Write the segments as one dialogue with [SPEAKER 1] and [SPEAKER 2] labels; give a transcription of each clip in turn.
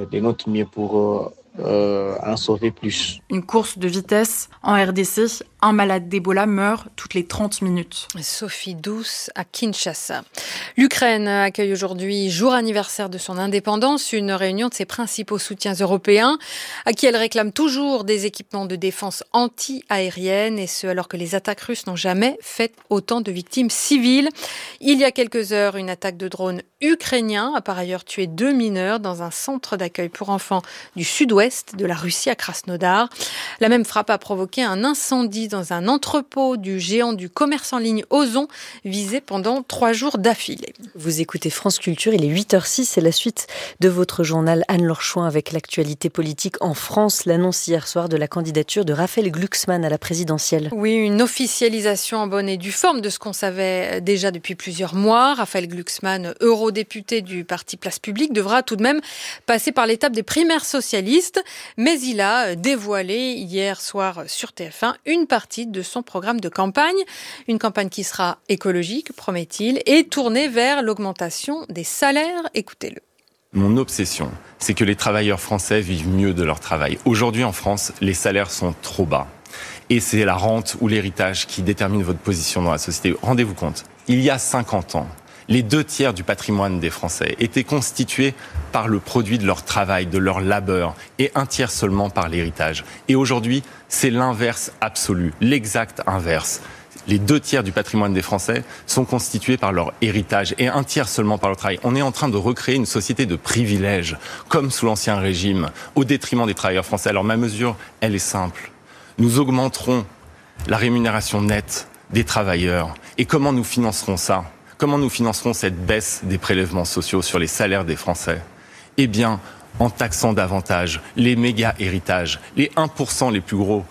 [SPEAKER 1] de notre mieux pour en sauver plus.
[SPEAKER 2] Une course de vitesse en RDC, un malade d'Ebola meurt toutes les 30 minutes.
[SPEAKER 3] Sophie Douce à Kinshasa. L'Ukraine accueille aujourd'hui, jour anniversaire de son indépendance, une réunion de ses principaux soutiens européens, à qui elle réclame toujours des équipements de défense anti-aérienne, et ce alors que les attaques russes n'ont jamais fait autant de victimes civiles. Il y a quelques heures, une attaque de drone ukrainien a par ailleurs tué 2 mineurs dans un centre d'accueil pour enfants du sud-ouest de la Russie à Krasnodar. La même frappe a provoqué un incendie dans un entrepôt du géant du commerce en ligne Ozon, visé pendant 3 jours d'affilée.
[SPEAKER 4] Vous écoutez France Culture, il est 8h06, c'est la suite de votre journal Anne-Laure Chouin avec l'actualité politique en France. L'annonce hier soir de la candidature de Raphaël Glucksmann à la présidentielle.
[SPEAKER 3] Oui, une officialisation en bonne et due forme de ce qu'on savait déjà depuis plusieurs mois. Raphaël Glucksmann, eurodéputé du parti Place Publique, devra tout de même passer par l'étape des primaires socialistes, mais il a dévoilé hier soir sur TF1 une partie de son programme de campagne. Une campagne qui sera écologique, promet-il, et tournée vers l'augmentation des salaires. Écoutez-le.
[SPEAKER 5] Mon obsession, c'est que les travailleurs français vivent mieux de leur travail. Aujourd'hui, en France, les salaires sont trop bas. Et c'est la rente ou l'héritage qui détermine votre position dans la société. Rendez-vous compte, il y a 50 ans, les 2/3 du patrimoine des Français étaient constitués par le produit de leur travail, de leur labeur, et 1/3 seulement par l'héritage. Et aujourd'hui, c'est l'inverse absolu, l'exact inverse. Les 2/3 du patrimoine des Français sont constitués par leur héritage et 1/3 seulement par leur travail. On est en train de recréer une société de privilèges, comme sous l'Ancien Régime, au détriment des travailleurs français. Alors ma mesure, elle est simple. Nous augmenterons la rémunération nette des travailleurs. Et comment nous financerons ça ? Comment nous financerons cette baisse des prélèvements sociaux sur les salaires des Français ? Eh bien, en taxant davantage les méga-héritages, les 1% les plus gros.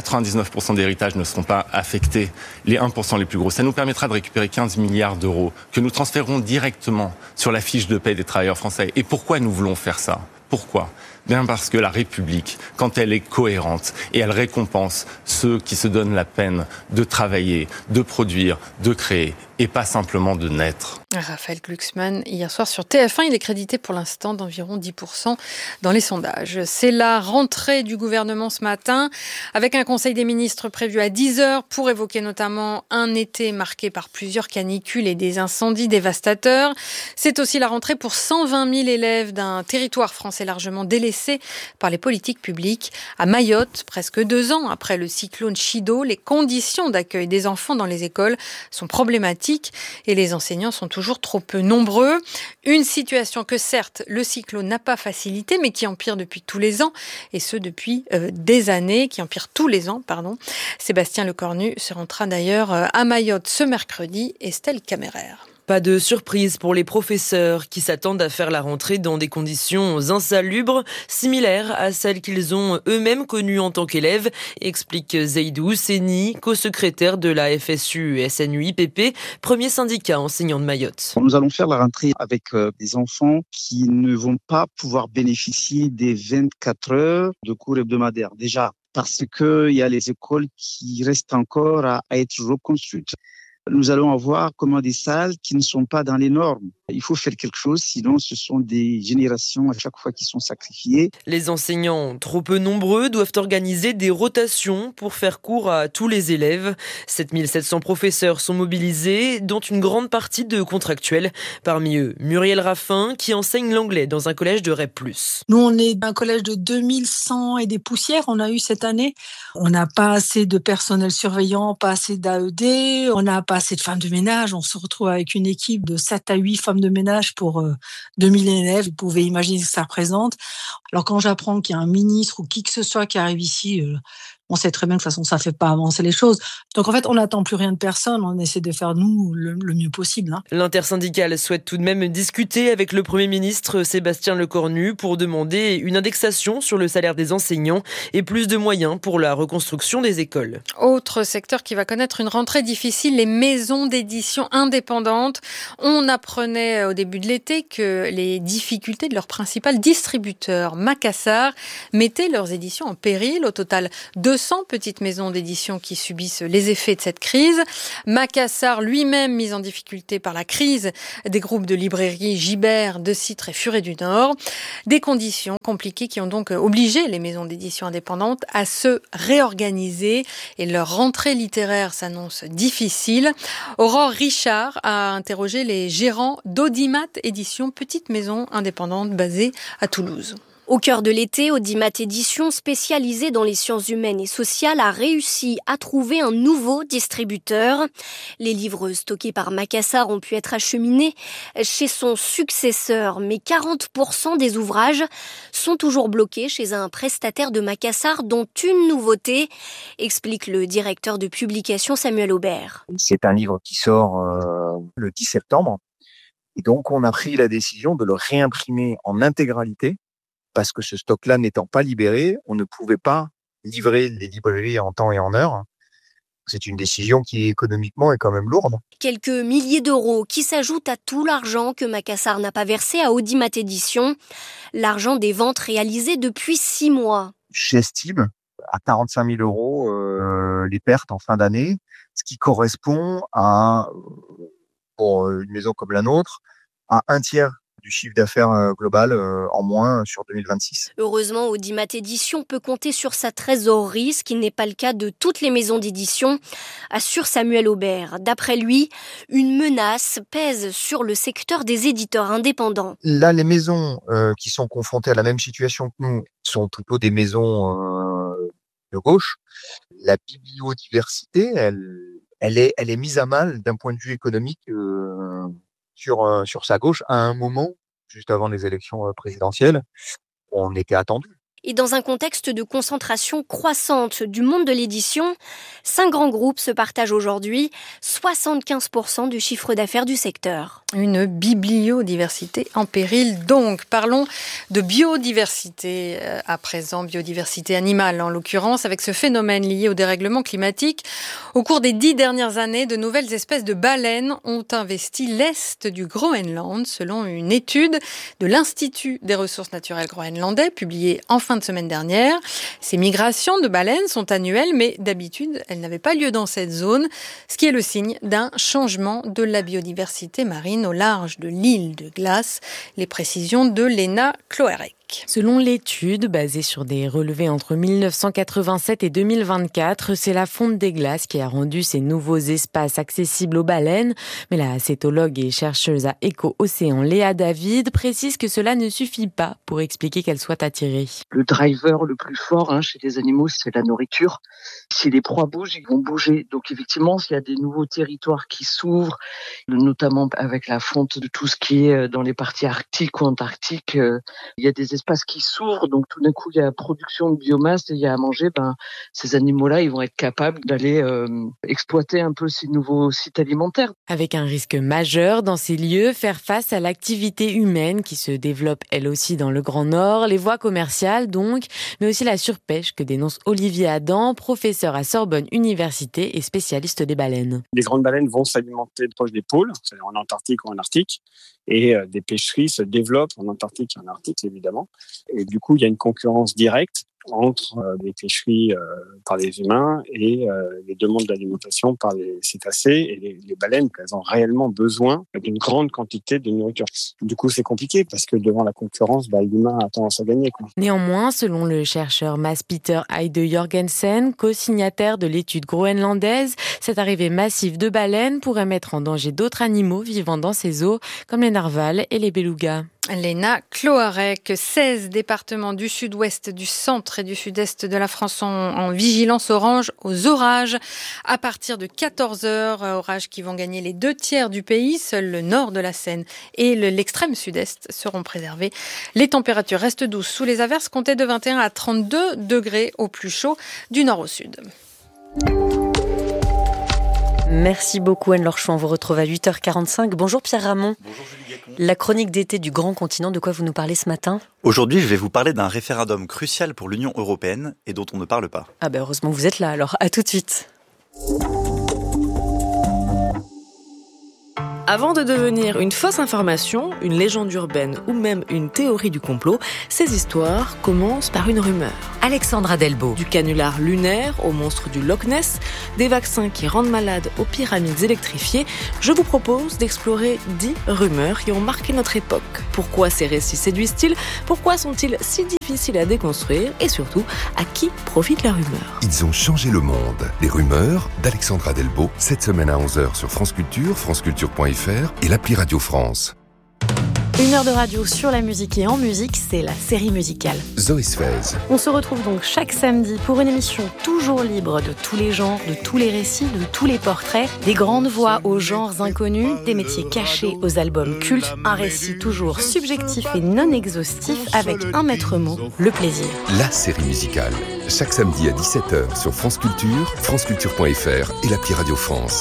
[SPEAKER 5] 99% des héritages ne seront pas affectés, les 1% les plus gros. Ça nous permettra de récupérer 15 milliards d'euros que nous transférerons directement sur la fiche de paie des travailleurs français. Et pourquoi nous voulons faire ça ? Pourquoi ? Bien parce que la République, quand elle est cohérente et elle récompense ceux qui se donnent la peine de travailler, de produire, de créer et pas simplement de naître.
[SPEAKER 3] Raphaël Glucksmann, hier soir sur TF1, il est crédité pour l'instant d'environ 10% dans les sondages. C'est la rentrée du gouvernement ce matin, avec un conseil des ministres prévu à 10h pour évoquer notamment un été marqué par plusieurs canicules et des incendies dévastateurs. C'est aussi la rentrée pour 120 000 élèves d'un territoire français largement délaissé par les politiques publiques. À Mayotte, presque 2 ans après le cyclone Chido, les conditions d'accueil des enfants dans les écoles sont problématiques et les enseignants sont toujours trop peu nombreux. Une situation que certes le cyclone n'a pas facilitée, mais qui empire depuis tous les ans, et ce depuis des années, qui empire tous les ans, pardon. Sébastien Lecornu se rendra d'ailleurs à Mayotte ce mercredi. Estelle Caméraire.
[SPEAKER 6] Pas de surprise pour les professeurs qui s'attendent à faire la rentrée dans des conditions insalubres, similaires à celles qu'ils ont eux-mêmes connues en tant qu'élèves, explique Zeidou Seni, co-secrétaire de la FSU-SNU-IPP, premier syndicat enseignant de Mayotte.
[SPEAKER 7] Nous allons faire la rentrée avec des enfants qui ne vont pas pouvoir bénéficier des 24 heures de cours hebdomadaires. Déjà, parce qu'il y a les écoles qui restent encore à être reconstruites. Nous allons avoir des salles qui ne sont pas dans les normes. Il faut faire quelque chose, sinon ce sont des générations à chaque fois qui sont sacrifiées.
[SPEAKER 6] Les enseignants, trop peu nombreux, doivent organiser des rotations pour faire cours à tous les élèves. 7700 professeurs sont mobilisés, dont une grande partie de contractuels. Parmi eux, Muriel Raffin, qui enseigne l'anglais dans un collège de REP+.
[SPEAKER 8] Nous, on est un collège de 2100 et des poussières, on a eu cette année. On n'a pas assez de personnel surveillant, pas assez d'AED, on n'a pas assez de femmes de ménage. On se retrouve avec une équipe de 7 à 8 femmes de ménage pour 2000 élèves. Vous pouvez imaginer ce que ça représente. Alors quand j'apprends qu'il y a un ministre ou qui que ce soit qui arrive ici, on sait très bien que de toute façon, ça ne fait pas avancer les choses. Donc en fait, on n'attend plus rien de personne. On essaie de faire, nous, le mieux possible.
[SPEAKER 6] L'intersyndicale souhaite tout de même discuter avec le Premier ministre Sébastien Lecornu pour demander une indexation sur le salaire des enseignants et plus de moyens pour la reconstruction des écoles.
[SPEAKER 3] Autre secteur qui va connaître une rentrée difficile, les maisons d'édition indépendantes. On apprenait au début de l'été que les difficultés de leur principal distributeur, Macassar, mettaient leurs éditions en péril. Au total, 200 200 petites maisons d'édition qui subissent les effets de cette crise. Macassar, lui-même mis en difficulté par la crise des groupes de librairies Gibert, De Citre et Furet du Nord. Des conditions compliquées qui ont donc obligé les maisons d'édition indépendantes à se réorganiser et leur rentrée littéraire s'annonce difficile. Aurore Richard a interrogé les gérants d'Audimat Édition, petite maison indépendante basée à Toulouse.
[SPEAKER 9] Au cœur de l'été, Audimat Édition, spécialisée dans les sciences humaines et sociales, a réussi à trouver un nouveau distributeur. Les livres stockés par Macassar ont pu être acheminés chez son successeur, mais 40% des ouvrages sont toujours bloqués chez un prestataire de Macassar, dont une nouveauté, explique le directeur de publication Samuel Aubert.
[SPEAKER 10] C'est un livre qui sort le 10 septembre. Et donc, on a pris la décision de le réimprimer en intégralité. Parce que ce stock-là n'étant pas libéré, on ne pouvait pas livrer les librairies en temps et en heure. C'est une décision qui, économiquement, est quand même lourde.
[SPEAKER 9] Quelques milliers d'euros qui s'ajoutent à tout l'argent que Macassar n'a pas versé à Audimat Édition. L'argent des ventes réalisées depuis 6 mois.
[SPEAKER 10] J'estime à 45 000 euros les pertes en fin d'année, ce qui correspond à, pour une maison comme la nôtre, à 1/3 du chiffre d'affaires global en moins sur 2026.
[SPEAKER 9] Heureusement, Audimat Édition peut compter sur sa trésorerie, ce qui n'est pas le cas de toutes les maisons d'édition, assure Samuel Aubert. D'après lui, une menace pèse sur le secteur des éditeurs indépendants.
[SPEAKER 10] Là, les maisons qui sont confrontées à la même situation que nous sont plutôt des maisons de gauche. La bibliodiversité, elle est mise à mal d'un point de vue économique sur sa gauche à un moment, juste avant les élections présidentielles, on était attendu.
[SPEAKER 9] Et dans un contexte de concentration croissante du monde de l'édition, 5 grands groupes se partagent aujourd'hui 75% du chiffre d'affaires du secteur.
[SPEAKER 3] Une bibliodiversité en péril donc. Parlons de biodiversité à présent, biodiversité animale en l'occurrence, avec ce phénomène lié au dérèglement climatique. Au cours des 10 dernières années, de nouvelles espèces de baleines ont investi l'est du Groenland, selon une étude de l'Institut des ressources naturelles groenlandais, publiée en fin de semaine dernière. Ces migrations de baleines sont annuelles, mais d'habitude, elles n'avaient pas lieu dans cette zone, ce qui est le signe d'un changement de la biodiversité marine au large de l'île de Glace. Les précisions de Léna Cloerec.
[SPEAKER 11] Selon l'étude, basée sur des relevés entre 1987 et 2024, c'est la fonte des glaces qui a rendu ces nouveaux espaces accessibles aux baleines. Mais la cétologue et chercheuse à Éco-Océan Léa David précise que cela ne suffit pas pour expliquer qu'elles soient attirées.
[SPEAKER 12] Le driver le plus fort chez les animaux, c'est la nourriture. Si les proies bougent, ils vont bouger. Donc effectivement, s'il y a des nouveaux territoires qui s'ouvrent, notamment avec la fonte de tout ce qui est dans les parties arctiques ou antarctiques, il y a des espaces qui s'ouvrent, donc tout d'un coup il y a production de biomasse et il y a à manger, ces animaux-là ils vont être capables d'aller exploiter un peu ces nouveaux sites alimentaires.
[SPEAKER 11] Avec un risque majeur dans ces lieux, faire face à l'activité humaine qui se développe elle aussi dans le Grand Nord, les voies commerciales donc, mais aussi la surpêche que dénonce Olivier Adam, professeur à Sorbonne Université et spécialiste des baleines.
[SPEAKER 13] Les grandes baleines vont s'alimenter proche des pôles, c'est-à-dire en Antarctique ou en Arctique, et des pêcheries se développent en Antarctique et en Arctique évidemment. Et du coup, il y a une concurrence directe entre les pêcheries par les humains et les demandes d'alimentation par les cétacés et les baleines, elles ont réellement besoin d'une grande quantité de nourriture. Du coup, c'est compliqué parce que devant la concurrence, l'humain a tendance à gagner.
[SPEAKER 11] Néanmoins, selon le chercheur Mads-Peter Heide Jorgensen, co-signataire de l'étude groenlandaise, cette arrivée massive de baleines pourrait mettre en danger d'autres animaux vivant dans ces eaux, comme les narvals et les belugas.
[SPEAKER 3] Léna Cloarec, 16 départements du sud-ouest, du centre et du sud-est de la France sont en vigilance orange aux orages. À partir de 14h, orages qui vont gagner les 2/3 du pays. Seul le nord de la Seine et l'extrême sud-est seront préservés. Les températures restent douces sous les averses, comptées de 21 à 32 degrés au plus chaud du nord au sud.
[SPEAKER 4] Merci beaucoup Anne-Laure Chouan, on vous retrouve à 8h45. Bonjour Pierre Ramon.
[SPEAKER 14] Bonjour Julie Gacon.
[SPEAKER 4] La chronique d'été du Grand Continent, de quoi vous nous parlez ce matin ?
[SPEAKER 14] Aujourd'hui, je vais vous parler d'un référendum crucial pour l'Union européenne et dont on ne parle pas.
[SPEAKER 4] Ah ben heureusement que vous êtes là alors, à tout de suite.
[SPEAKER 15] Avant de devenir une fausse information, une légende urbaine ou même une théorie du complot, ces histoires commencent par une rumeur.
[SPEAKER 4] Alexandra Delbo.
[SPEAKER 15] Du canular lunaire au monstre du Loch Ness, des vaccins qui rendent malades aux pyramides électrifiées, je vous propose d'explorer 10 rumeurs qui ont marqué notre époque. Pourquoi ces récits séduisent-ils ? Pourquoi sont-ils si difficiles à déconstruire ? Et surtout, à qui profite la rumeur ?
[SPEAKER 16] Ils ont changé le monde. Les rumeurs d'Alexandra Delbo, cette semaine à 11h sur France Culture, franceculture.fr et l'appli Radio France.
[SPEAKER 17] 1 heure de radio sur la musique et en musique, c'est la série musicale.
[SPEAKER 16] Zoé Sfez.
[SPEAKER 17] On se retrouve donc chaque samedi pour une émission toujours libre de tous les genres, de tous les récits, de tous les portraits, des grandes voix aux genres inconnus, des métiers cachés aux albums cultes, un récit toujours subjectif et non exhaustif avec un maître mot, le plaisir.
[SPEAKER 16] La série musicale. Chaque samedi à 17h sur France Culture, franceculture.fr et l'appli Radio France.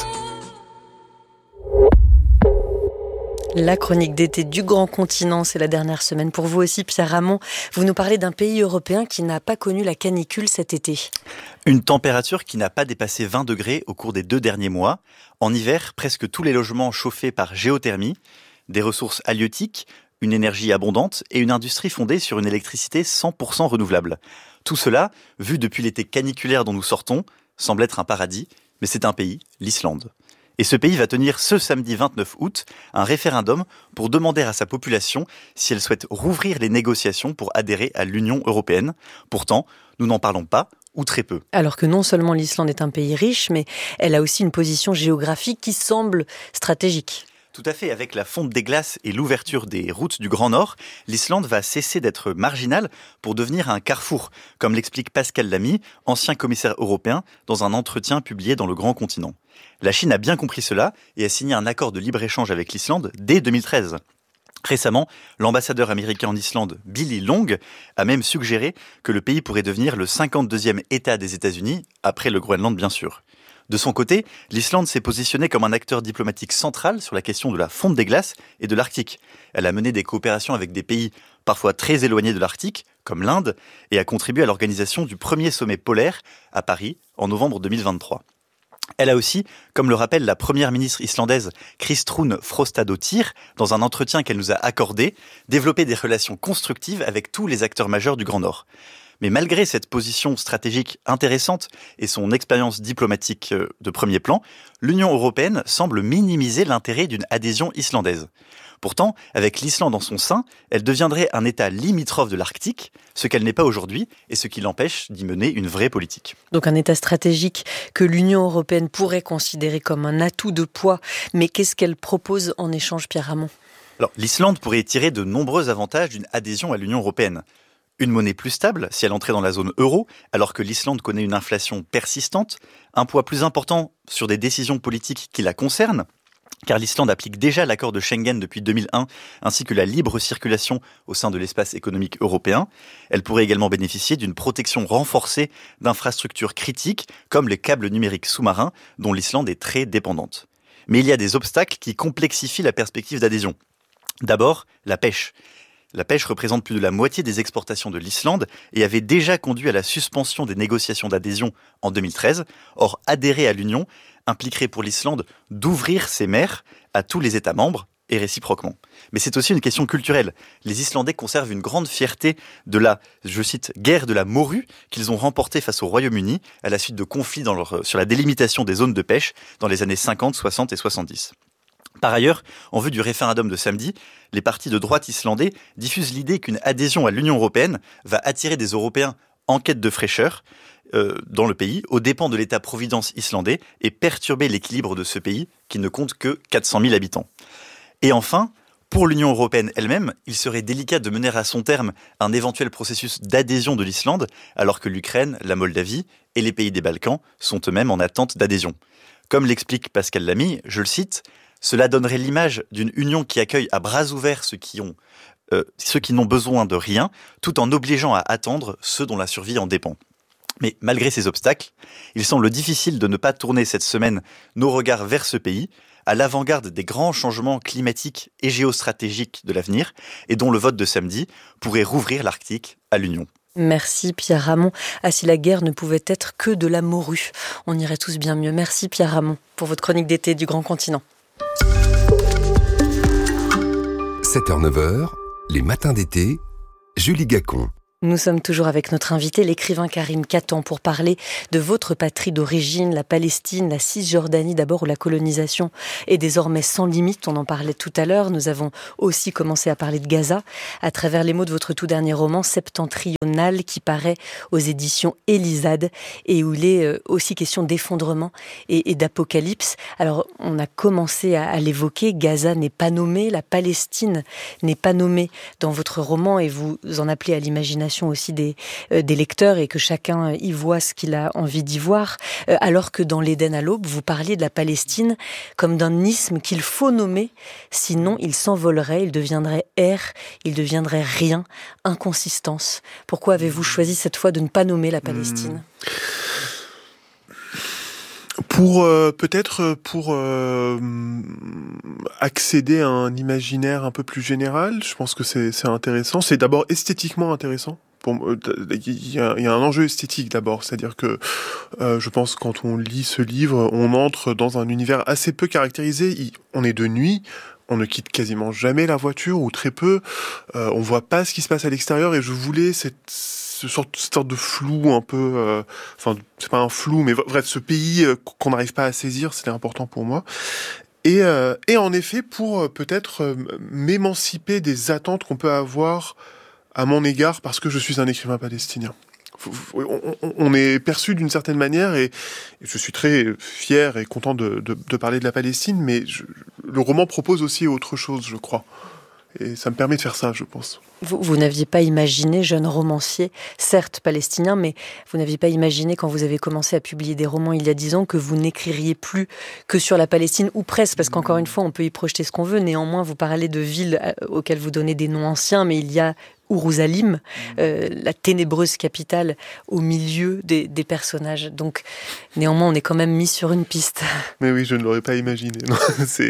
[SPEAKER 4] La chronique d'été du Grand Continent, c'est la dernière semaine pour vous aussi, Pierre Ramon. Vous nous parlez d'un pays européen qui n'a pas connu la canicule cet été.
[SPEAKER 14] Une température qui n'a pas dépassé 20 degrés au cours des 2 derniers mois. En hiver, presque tous les logements chauffés par géothermie, des ressources halieutiques, une énergie abondante et une industrie fondée sur une électricité 100% renouvelable. Tout cela, vu depuis l'été caniculaire dont nous sortons, semble être un paradis, mais c'est un pays, l'Islande. Et ce pays va tenir ce samedi 29 août un référendum pour demander à sa population si elle souhaite rouvrir les négociations pour adhérer à l'Union européenne. Pourtant, nous n'en parlons pas ou très peu.
[SPEAKER 4] Alors que non seulement l'Islande est un pays riche, mais elle a aussi une position géographique qui semble stratégique.
[SPEAKER 14] Tout à fait, avec la fonte des glaces et l'ouverture des routes du Grand Nord, l'Islande va cesser d'être marginale pour devenir un carrefour, comme l'explique Pascal Lamy, ancien commissaire européen, dans un entretien publié dans Le Grand Continent. La Chine a bien compris cela et a signé un accord de libre-échange avec l'Islande dès 2013. Récemment, l'ambassadeur américain en Islande, Billy Long, a même suggéré que le pays pourrait devenir le 52e État des États-Unis, après le Groenland bien sûr. De son côté, l'Islande s'est positionnée comme un acteur diplomatique central sur la question de la fonte des glaces et de l'Arctique. Elle a mené des coopérations avec des pays parfois très éloignés de l'Arctique, comme l'Inde, et a contribué à l'organisation du premier sommet polaire à Paris en novembre 2023. Elle a aussi, comme le rappelle la première ministre islandaise Kristrún Frostadóttir, dans un entretien qu'elle nous a accordé, développé des relations constructives avec tous les acteurs majeurs du Grand Nord. Mais malgré cette position stratégique intéressante et son expérience diplomatique de premier plan, l'Union européenne semble minimiser l'intérêt d'une adhésion islandaise. Pourtant, avec l'Islande en son sein, elle deviendrait un État limitrophe de l'Arctique, ce qu'elle n'est pas aujourd'hui et ce qui l'empêche d'y mener une vraie politique.
[SPEAKER 4] Donc un État stratégique que l'Union européenne pourrait considérer comme un atout de poids. Mais qu'est-ce qu'elle propose en échange, Pierre Ramon ?
[SPEAKER 14] Alors, l'Islande pourrait tirer de nombreux avantages d'une adhésion à l'Union européenne. Une monnaie plus stable si elle entrait dans la zone euro, alors que l'Islande connaît une inflation persistante, un poids plus important sur des décisions politiques qui la concernent, car l'Islande applique déjà l'accord de Schengen depuis 2001, ainsi que la libre circulation au sein de l'espace économique européen. Elle pourrait également bénéficier d'une protection renforcée d'infrastructures critiques, comme les câbles numériques sous-marins, dont l'Islande est très dépendante. Mais il y a des obstacles qui complexifient la perspective d'adhésion. D'abord, la pêche. La pêche représente plus de la moitié des exportations de l'Islande et avait déjà conduit à la suspension des négociations d'adhésion en 2013. Or, adhérer à l'Union impliquerait pour l'Islande d'ouvrir ses mers à tous les États membres et réciproquement. Mais c'est aussi une question culturelle. Les Islandais conservent une grande fierté de la, je cite, guerre de la morue qu'ils ont remportée face au Royaume-Uni à la suite de conflits sur la délimitation des zones de pêche dans les années 50, 60 et 70. Par ailleurs, en vue du référendum de samedi, les partis de droite islandais diffusent l'idée qu'une adhésion à l'Union européenne va attirer des Européens en quête de fraîcheur dans le pays, aux dépens de l'État-providence islandais, et perturber l'équilibre de ce pays qui ne compte que 400 000 habitants. Et enfin, pour l'Union européenne elle-même, il serait délicat de mener à son terme un éventuel processus d'adhésion de l'Islande, alors que l'Ukraine, la Moldavie et les pays des Balkans sont eux-mêmes en attente d'adhésion. Comme l'explique Pascal Lamy, je le cite, « Cela donnerait l'image d'une union qui accueille à bras ouverts ceux qui n'ont besoin de rien, tout en obligeant à attendre ceux dont la survie en dépend. » Mais malgré ces obstacles, il semble difficile de ne pas tourner cette semaine nos regards vers ce pays, à l'avant-garde des grands changements climatiques et géostratégiques de l'avenir, et dont le vote de samedi pourrait rouvrir l'Arctique à l'Union.
[SPEAKER 4] Merci Pierre Ramon. Ah, si la guerre ne pouvait être que de la morue, on irait tous bien mieux. Merci Pierre Ramon pour votre chronique d'été du Grand Continent.
[SPEAKER 16] 7h-9h, les matins d'été, Julie Gacon.
[SPEAKER 4] Nous sommes toujours avec notre invité, l'écrivain Karim Katan, pour parler de votre patrie d'origine, la Palestine, la Cisjordanie d'abord, où la colonisation est désormais sans limite. On en parlait tout à l'heure. Nous avons aussi commencé à parler de Gaza à travers les mots de votre tout dernier roman Septentrional, qui paraît aux éditions Elisade et où il est aussi question d'effondrement et d'apocalypse. Alors, on a commencé à l'évoquer. Gaza n'est pas nommé, la Palestine n'est pas nommée dans votre roman et vous en appelez à l'imagination aussi des lecteurs et que chacun y voit ce qu'il a envie d'y voir, alors que dans l'Éden à l'aube, vous parliez de la Palestine comme d'un isthme qu'il faut nommer, sinon il s'envolerait, il deviendrait air, il deviendrait rien, inconsistance. Pourquoi avez-vous choisi cette fois de ne pas nommer la Palestine ?
[SPEAKER 18] Peut-être pour accéder à un imaginaire un peu plus général. Je pense que c'est intéressant. C'est d'abord esthétiquement intéressant. Il y a un enjeu esthétique d'abord, c'est-à-dire que je pense que quand on lit ce livre, on entre dans un univers assez peu caractérisé. On est de nuit. On ne quitte quasiment jamais la voiture ou très peu. On voit pas ce qui se passe à l'extérieur et je voulais cette sorte de flou un peu, c'est pas un flou, mais bref, ce pays qu'on n'arrive pas à saisir, c'était important pour moi. Et en effet, pour peut-être m'émanciper des attentes qu'on peut avoir à mon égard, parce que je suis un écrivain palestinien. On est perçu d'une certaine manière, et je suis très fier et content de parler de la Palestine, mais le roman propose aussi autre chose, je crois. Et ça me permet de faire ça, je pense.
[SPEAKER 4] Vous n'aviez pas imaginé, jeune romancier, certes palestinien, mais vous n'aviez pas imaginé, quand vous avez commencé à publier des romans il y a 10 ans, que vous n'écririez plus que sur la Palestine, ou presque, parce qu'encore une fois, on peut y projeter ce qu'on veut. Néanmoins, vous parlez de villes auxquelles vous donnez des noms anciens, mais il y a Ourouzalim, la ténébreuse capitale au milieu des personnages. Donc, néanmoins, on est quand même mis sur une piste.
[SPEAKER 18] Mais oui, je ne l'aurais pas imaginé. Non,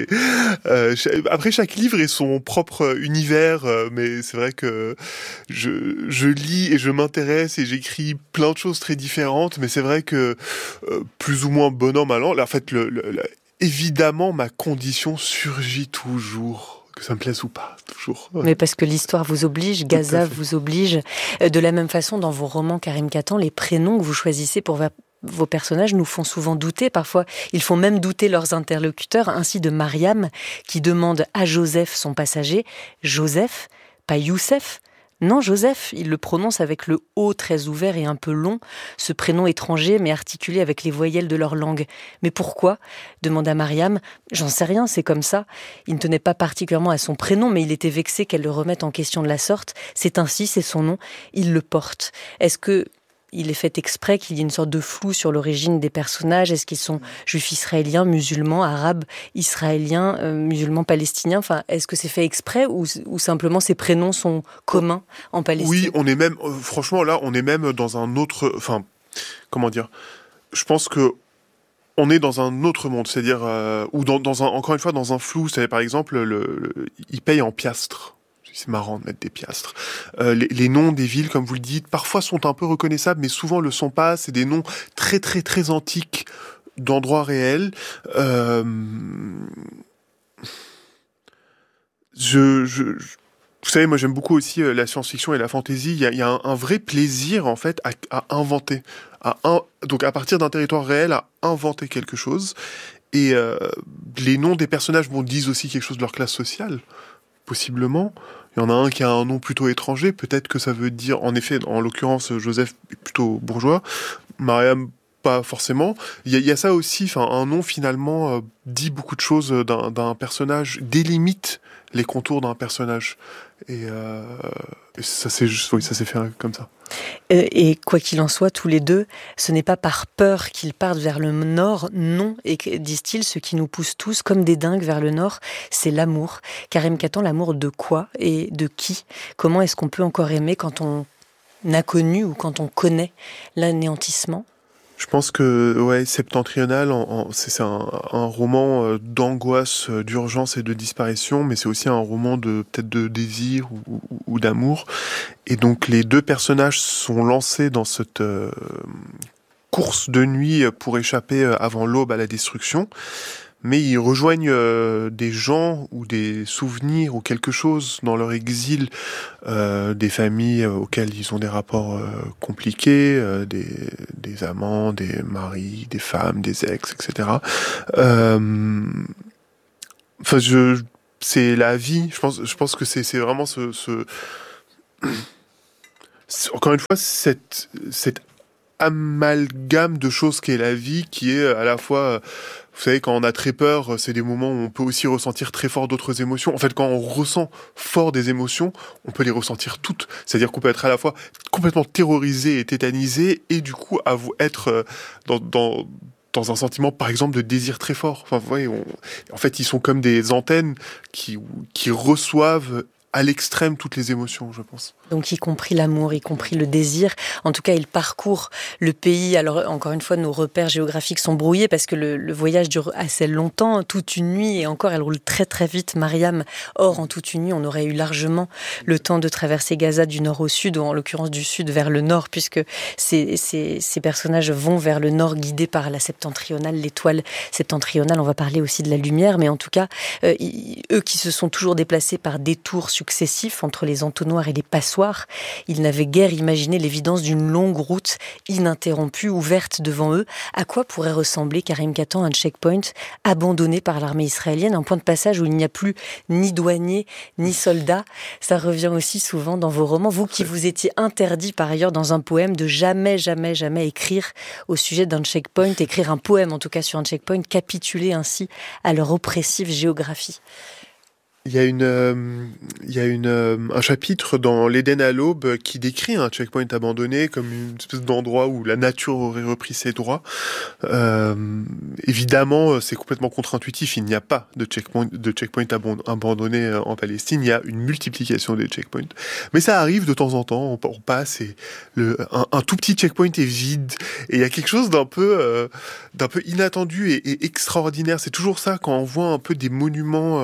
[SPEAKER 18] après, chaque livre est son propre univers, mais c'est vrai que je lis et je m'intéresse et j'écris plein de choses très différentes, mais c'est vrai que plus ou moins bon an, mal an, en fait, évidemment, ma condition surgit toujours. Que ça me plaise ou pas, toujours. Ouais.
[SPEAKER 4] Mais parce que l'histoire vous oblige, Gaza vous oblige. De la même façon, dans vos romans, Karim Katan, les prénoms que vous choisissez pour vos personnages nous font souvent douter. Parfois, ils font même douter leurs interlocuteurs. Ainsi de Mariam, qui demande à Joseph, son passager, Joseph, pas Youssef. Non, Joseph, il le prononce avec le O très ouvert et un peu long, ce prénom étranger mais articulé avec les voyelles de leur langue. Mais pourquoi ? Demanda Mariam. J'en sais rien, c'est comme ça. Il ne tenait pas particulièrement à son prénom, mais il était vexé qu'elle le remette en question de la sorte. C'est ainsi, c'est son nom, il le porte. Est-ce que il est fait exprès qu'il y ait une sorte de flou sur l'origine des personnages? Est-ce qu'ils sont juifs israéliens, musulmans, arabes, israéliens, musulmans, palestiniens? Enfin, est-ce que c'est fait exprès ou simplement ces prénoms sont communs en Palestine?
[SPEAKER 18] Oui, on est même, franchement, là, on est même dans un autre... Enfin, comment dire ? Je pense que on est dans un autre monde, c'est-à-dire... ou encore une fois, dans un flou. C'est-à-dire, par exemple, il paye en piastres. C'est marrant de mettre des piastres. Les noms des villes, comme vous le dites, parfois sont un peu reconnaissables, mais souvent le sont pas. C'est des noms très très très antiques d'endroits réels. Vous savez, moi j'aime beaucoup aussi la science-fiction et la fantasy. Il y a un vrai plaisir en fait à inventer, donc à partir d'un territoire réel, à inventer quelque chose. Et les noms des personnages disent aussi quelque chose de leur classe sociale. Possiblement. Il y en a un qui a un nom plutôt étranger. Peut-être que ça veut dire, en effet, en l'occurrence, Joseph est plutôt bourgeois. Mariam, pas forcément. Il y a ça aussi. Un nom, finalement, dit beaucoup de choses d'un personnage, délimite les contours d'un personnage. Et ça s'est fait comme ça.
[SPEAKER 4] Et quoi qu'il en soit, tous les deux, ce n'est pas par peur qu'ils partent vers le nord, non, et disent-ils, ce qui nous pousse tous comme des dingues vers le nord, c'est l'amour. Karim Katan, l'amour de quoi et de qui ? Comment est-ce qu'on peut encore aimer quand on a connu ou quand on connaît l'anéantissement ?
[SPEAKER 18] Je pense que Septentrional, c'est un roman d'angoisse, d'urgence et de disparition, mais c'est aussi un roman peut-être de désir ou d'amour. Et donc les deux personnages sont lancés dans cette course de nuit pour échapper avant l'aube à la destruction. mais ils rejoignent des gens ou des souvenirs ou quelque chose dans leur exil, des familles auxquelles ils ont des rapports compliqués, des amants, des maris, des femmes, des ex, etc. C'est la vie. Je pense que c'est vraiment encore une fois cette amalgame de choses qu'est la vie, qui est à la fois, vous savez, quand on a très peur, c'est des moments où on peut aussi ressentir très fort d'autres émotions. En fait, quand on ressent fort des émotions, on peut les ressentir toutes. C'est-à-dire qu'on peut être à la fois complètement terrorisé et tétanisé, et du coup être dans un sentiment, par exemple, de désir très fort. Enfin, vous voyez, en fait, ils sont comme des antennes qui reçoivent à l'extrême toutes les émotions, je pense.
[SPEAKER 4] Donc y compris l'amour, y compris le désir. En tout cas, il parcourt le pays. Alors encore une fois, nos repères géographiques sont brouillés parce que le voyage dure assez longtemps, toute une nuit, et encore elle roule très très vite, Mariam. Or, en toute une nuit, on aurait eu largement le temps de traverser Gaza du nord au sud, ou en l'occurrence du sud vers le nord, puisque ces personnages vont vers le nord guidés par la septentrionale, l'étoile septentrionale. On va parler aussi de la lumière, mais en tout cas, eux qui se sont toujours déplacés par détours successifs entre les entonnoirs et les passoires, ils n'avaient guère imaginé l'évidence d'une longue route ininterrompue, ouverte devant eux. À quoi pourrait ressembler, Karim Katan, un checkpoint abandonné par l'armée israélienne, un point de passage où il n'y a plus ni douaniers, ni soldats? Ça revient aussi souvent dans vos romans. Vous qui vous étiez interdit par ailleurs dans un poème de jamais écrire au sujet d'un checkpoint, écrire un poème en tout cas sur un checkpoint, capituler ainsi à leur oppressive géographie.
[SPEAKER 18] Il y a un chapitre dans L'Éden à l'aube qui décrit un checkpoint abandonné comme une espèce d'endroit où la nature aurait repris ses droits. Évidemment, c'est complètement contre-intuitif. Il n'y a pas de checkpoint abandonné en Palestine. Il y a une multiplication des checkpoints. Mais ça arrive de temps en temps. On passe et un tout petit checkpoint est vide. Et il y a quelque chose d'un peu inattendu et extraordinaire. C'est toujours ça quand on voit un peu des monuments,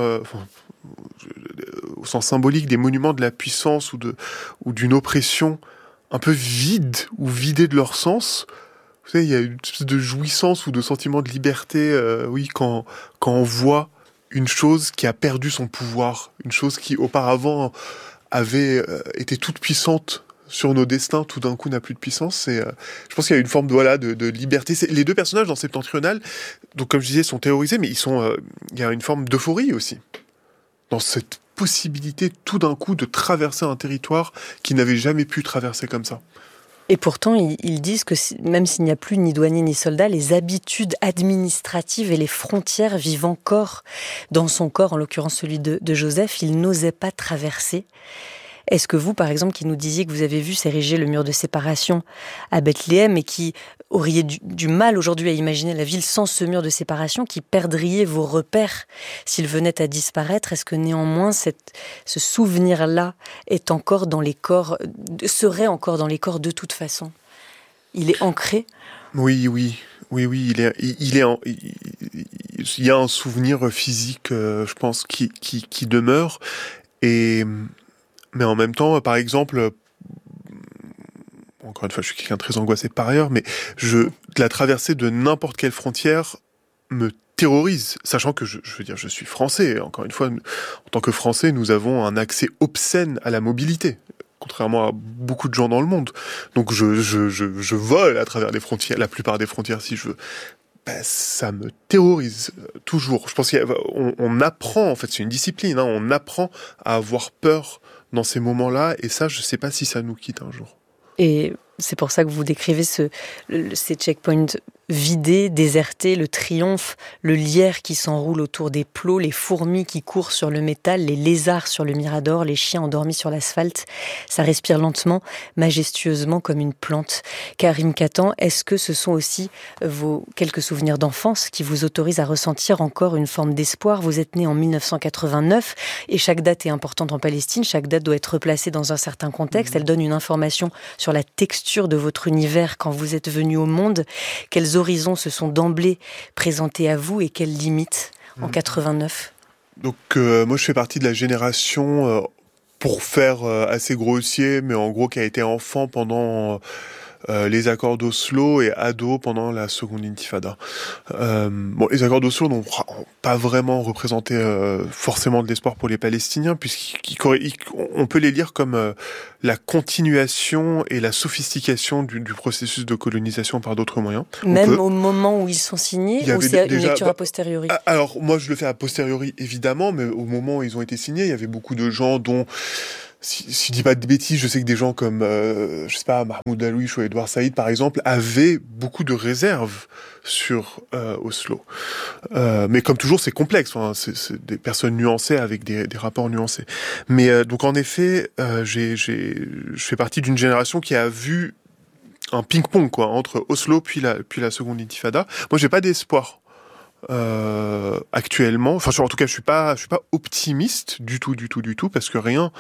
[SPEAKER 18] au sens symbolique, des monuments de la puissance ou d'une oppression un peu vide ou vidés de leur sens. Vous savez, il y a une espèce de jouissance ou de sentiment de liberté, quand on voit une chose qui a perdu son pouvoir, une chose qui auparavant avait été toute puissante sur nos destins, tout d'un coup n'a plus de puissance. Je pense qu'il y a une forme de liberté. Les deux personnages dans Septentrional, donc comme je disais, sont terrorisés, mais il y a une forme d'euphorie aussi dans cette possibilité tout d'un coup de traverser un territoire qui n'avait jamais pu traverser comme ça.
[SPEAKER 4] Et pourtant, ils disent que même s'il n'y a plus ni douaniers ni soldats, les habitudes administratives et les frontières vivent encore dans son corps, en l'occurrence celui de Joseph. Il n'osait pas traverser. Est-ce que vous, par exemple, qui nous disiez que vous avez vu s'ériger le mur de séparation à Bethléem et qui auriez du mal aujourd'hui à imaginer la ville sans ce mur de séparation, qui perdriez vos repères s'il venait à disparaître, est-ce que néanmoins ce souvenir-là est encore dans les corps, serait encore dans les corps de toute façon? Il est ancré?
[SPEAKER 18] Oui, il y a un souvenir physique, je pense, qui demeure. Mais en même temps, par exemple, encore une fois, je suis quelqu'un de très angoissé par ailleurs, mais la traversée de n'importe quelle frontière me terrorise, sachant que je veux dire, je suis français. Encore une fois, en tant que Français, nous avons un accès obscène à la mobilité, contrairement à beaucoup de gens dans le monde. Donc je vole à travers les frontières, la plupart des frontières si je veux. Ça me terrorise toujours. Je pense qu'on apprend, en fait, c'est une discipline, on apprend à avoir peur dans ces moments-là, et ça, je ne sais pas si ça nous quitte un jour.
[SPEAKER 4] Et c'est pour ça que vous décrivez ces checkpoints vidés, désertés, le triomphe, le lierre qui s'enroule autour des plots, les fourmis qui courent sur le métal, les lézards sur le mirador, les chiens endormis sur l'asphalte. Ça respire lentement, majestueusement comme une plante. Karim Katan, est-ce que ce sont aussi vos quelques souvenirs d'enfance qui vous autorisent à ressentir encore une forme d'espoir? Vous êtes né en 1989 et chaque date est importante en Palestine, chaque date doit être placée dans un certain contexte. Elle donne une information sur la texture de votre univers quand vous êtes venu au monde. Quels horizons se sont d'emblée présentés à vous et quelles limites en 89?
[SPEAKER 18] Donc moi je fais partie de la génération, pour faire assez grossier, mais en gros qui a été enfant pendant les accords d'Oslo et Ado pendant la seconde intifada. Les accords d'Oslo n'ont pas vraiment représenté forcément de l'espoir pour les Palestiniens, puisqu'on peut les lire comme la continuation et la sophistication du processus de colonisation par d'autres moyens.
[SPEAKER 4] Même au moment où ils sont signés, ou c'est une lecture a posteriori?
[SPEAKER 18] Alors, moi, je le fais a posteriori, évidemment, mais au moment où ils ont été signés, il y avait beaucoup de gens dont, si je dis pas de bêtises, je sais que des gens comme, Mahmoud Darwish ou Edouard Saïd, par exemple, avaient beaucoup de réserves sur Oslo. Mais comme toujours, c'est complexe. Enfin, c'est des personnes nuancées avec des rapports nuancés. Mais donc, en effet, je fais partie d'une génération qui a vu un ping-pong, quoi, entre Oslo puis la seconde intifada. Moi, j'ai pas d'espoir. Actuellement, enfin en tout cas je suis pas optimiste du tout, parce que rien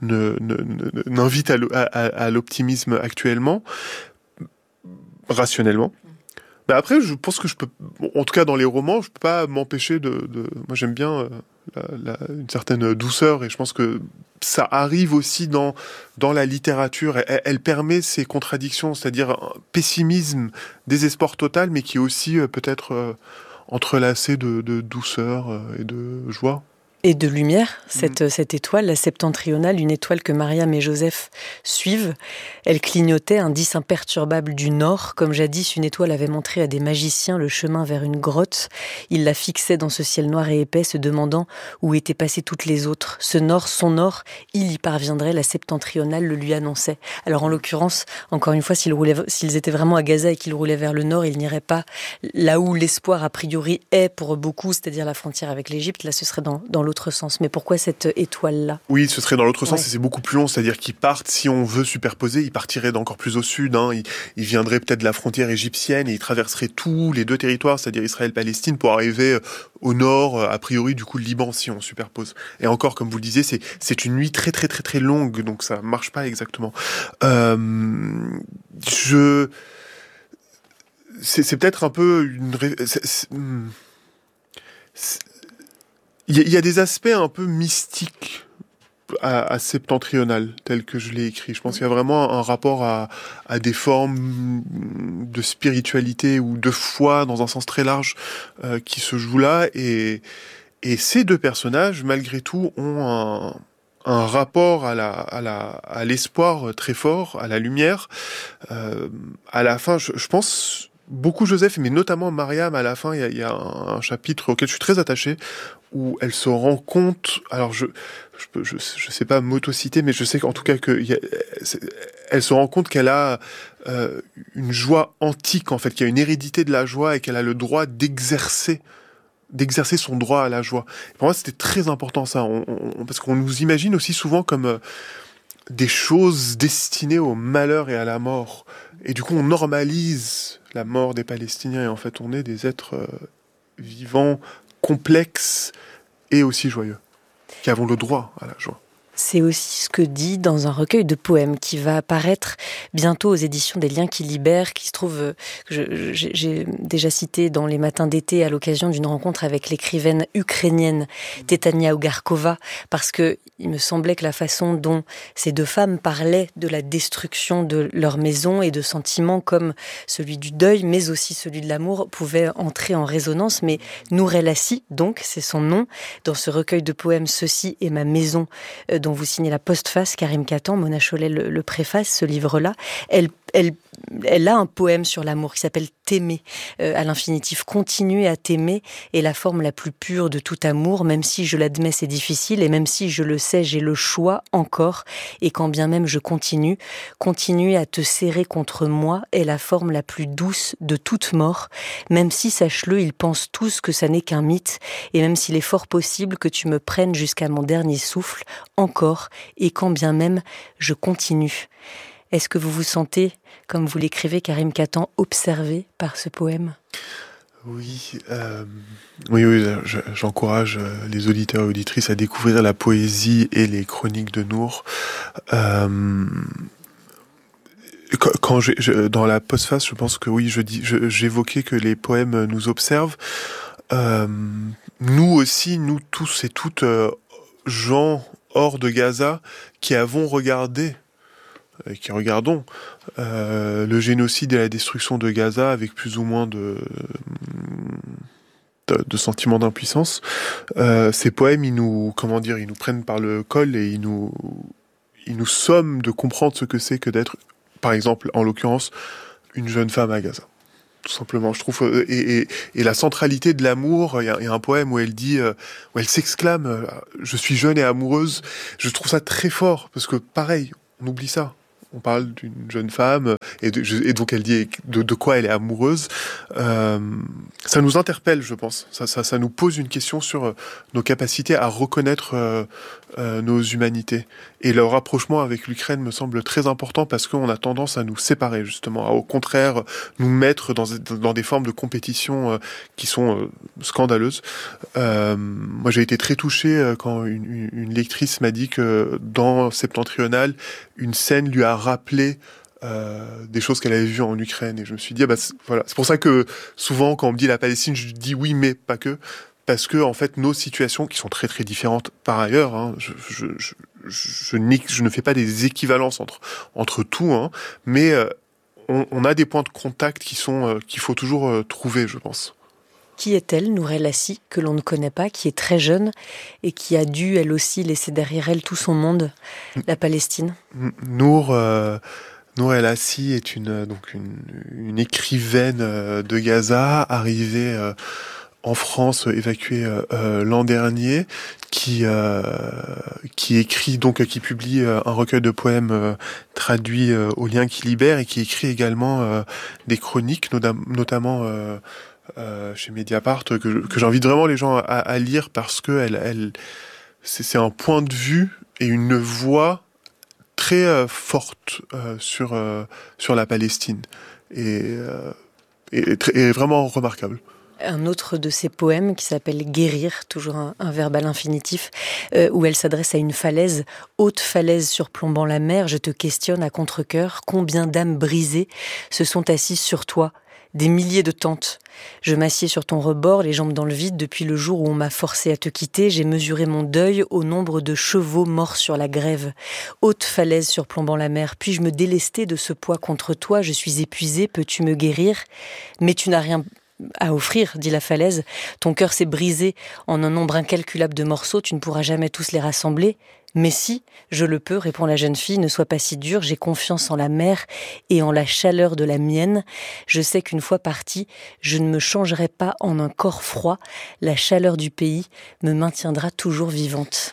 [SPEAKER 18] n'invite à l'optimisme actuellement, rationnellement. Mais après, je pense que je peux, en tout cas dans les romans, je peux pas m'empêcher moi j'aime bien une certaine douceur, et je pense que ça arrive aussi dans la littérature. Elle permet ces contradictions, c'est-à-dire un pessimisme, désespoir total, mais qui est aussi peut-être entrelacé de douceur et de joie.
[SPEAKER 4] Et de lumière, cette étoile, la septentrionale, une étoile que Mariam et Joseph suivent. Elle clignotait, indice imperturbable du nord, comme jadis une étoile avait montré à des magiciens le chemin vers une grotte. Ils la fixaient dans ce ciel noir et épais, se demandant où étaient passées toutes les autres. Ce nord, son nord, il y parviendrait, la septentrionale le lui annonçait. Alors en l'occurrence, encore une fois, s'ils étaient vraiment à Gaza et qu'ils roulaient vers le nord, ils n'iraient pas là où l'espoir a priori est pour beaucoup, c'est-à-dire la frontière avec l'Égypte. Là, ce serait dans l'autre sens. Mais pourquoi cette étoile-là?
[SPEAKER 18] Oui, ce serait dans l'autre sens, et c'est beaucoup plus long, c'est-à-dire qu'ils partent, si on veut superposer, ils partiraient d'encore plus au sud, ils viendraient peut-être de la frontière égyptienne, et ils traverseraient tous les deux territoires, c'est-à-dire Israël-Palestine, pour arriver au nord, a priori, du coup, le Liban, si on superpose. Et encore, comme vous le disiez, c'est une nuit très, très, très, très longue, donc ça marche pas exactement. C'est peut-être un peu il y a des aspects un peu mystiques à Septentrional, tel que je l'ai écrit. Je pense qu'il y a vraiment un rapport à des formes de spiritualité ou de foi, dans un sens très large, qui se joue là. Et ces deux personnages, malgré tout, ont un rapport à l'espoir très fort, à la lumière. À la fin, je pense beaucoup Joseph, mais notamment Mariam. À la fin, il y a un chapitre auquel je suis très attaché, où elle se rend compte, alors je sais pas m'autociter, mais je sais qu'en tout cas elle se rend compte qu'elle a une joie antique, en fait, qu'il y a une hérédité de la joie et qu'elle a le droit d'exercer son droit à la joie. Et pour moi, c'était très important ça, parce qu'on nous imagine aussi souvent comme des choses destinées au malheur et à la mort. Et du coup, on normalise la mort des Palestiniens, et en fait, on est des êtres vivants, complexes et aussi joyeux, qui avons le droit à la joie.
[SPEAKER 4] C'est aussi ce que dit dans un recueil de poèmes qui va apparaître bientôt aux éditions des Liens qui libèrent, qui se trouve, que j'ai déjà cité dans les matins d'été à l'occasion d'une rencontre avec l'écrivaine ukrainienne Tetania Ugarkova, parce que il me semblait que la façon dont ces deux femmes parlaient de la destruction de leur maison et de sentiments comme celui du deuil, mais aussi celui de l'amour, pouvait entrer en résonance. Mais Nour El Assi, donc, c'est son nom, dans ce recueil de poèmes « Ceci est ma maison », dont vous signez la postface, Karim Katan, Mona Chollet le préface, ce livre-là. Elle a un poème sur l'amour qui s'appelle « T'aimer », à l'infinitif. Continuer à t'aimer est la forme la plus pure de tout amour, même si je l'admets c'est difficile, et même si je le sais j'ai le choix encore, et quand bien même je continuer à te serrer contre moi est la forme la plus douce de toute mort, même si, sache-le, ils pensent tous que ça n'est qu'un mythe, et même s'il est fort possible que tu me prennes jusqu'à mon dernier souffle, encore, et quand bien même je continue. Est-ce que vous vous sentez, comme vous l'écrivez, Karim Katan, observé par ce poème ?
[SPEAKER 18] Oui, j'encourage les auditeurs et auditrices à découvrir la poésie et les chroniques de Nour. Quand dans la postface, je pense que oui, j'évoquais que les poèmes nous observent. Nous aussi, nous tous et toutes, gens hors de Gaza, qui avons regardé qui regardons le génocide et la destruction de Gaza avec plus ou moins de sentiments d'impuissance, ces poèmes, ils nous prennent par le col et ils nous somment de comprendre ce que c'est que d'être, par exemple, en l'occurrence, une jeune femme à Gaza. Tout simplement, je trouve, et la centralité de l'amour. Il y a un poème où elle dit, où elle s'exclame, je suis jeune et amoureuse. Je trouve ça très fort parce que, pareil, on oublie ça. On parle d'une jeune femme et donc elle dit de quoi elle est amoureuse. Ça nous interpelle, je pense. Ça nous pose une question sur nos capacités à reconnaître nos humanités. Et le rapprochement avec l'Ukraine me semble très important parce qu'on a tendance à nous séparer, justement, à au contraire nous mettre dans des formes de compétition qui sont scandaleuses. Moi, j'ai été très touché quand une lectrice m'a dit que dans Septentrional, une scène lui a rappelé des choses qu'elle avait vues en Ukraine. Et je me suis dit, voilà. C'est pour ça que souvent, quand on me dit la Palestine, je dis oui, mais pas que. Parce que, en fait, nos situations, qui sont très très différentes par ailleurs, hein, je ne fais pas des équivalences entre tout, hein, mais on a des points de contact qu'il faut toujours trouver, je pense.
[SPEAKER 4] Qui est-elle, Nour El Assi, que l'on ne connaît pas, qui est très jeune et qui a dû, elle aussi, laisser derrière elle tout son monde, la Palestine?
[SPEAKER 18] Nour El Assi est une écrivaine de Gaza, arrivée en France, évacuée l'an dernier, qui écrit donc, qui publie un recueil de poèmes traduit au Lien qui libère et qui écrit également des chroniques, notamment chez Mediapart, que j'invite vraiment les gens à lire parce que c'est un point de vue et une voix très forte sur la Palestine et vraiment remarquable.
[SPEAKER 4] Un autre de ses poèmes qui s'appelle « Guérir », toujours un verbe à l'infinitif, où elle s'adresse à une falaise, haute falaise surplombant la mer. Je te questionne à contre-cœur, combien d'âmes brisées se sont assises sur toi? Des milliers de tentes. Je m'assieds sur ton rebord, les jambes dans le vide, depuis le jour où on m'a forcé à te quitter. J'ai mesuré mon deuil au nombre de chevaux morts sur la grève. Haute falaise surplombant la mer. Puis-je me délester de ce poids contre toi? Je suis épuisée, peux-tu me guérir? Mais tu n'as rien à offrir, dit la falaise. Ton cœur s'est brisé en un nombre incalculable de morceaux, tu ne pourras jamais tous les rassembler. Mais si, je le peux, répond la jeune fille, ne sois pas si dure, j'ai confiance en la mer et en la chaleur de la mienne. Je sais qu'une fois partie, je ne me changerai pas en un corps froid. La chaleur du pays me maintiendra toujours vivante.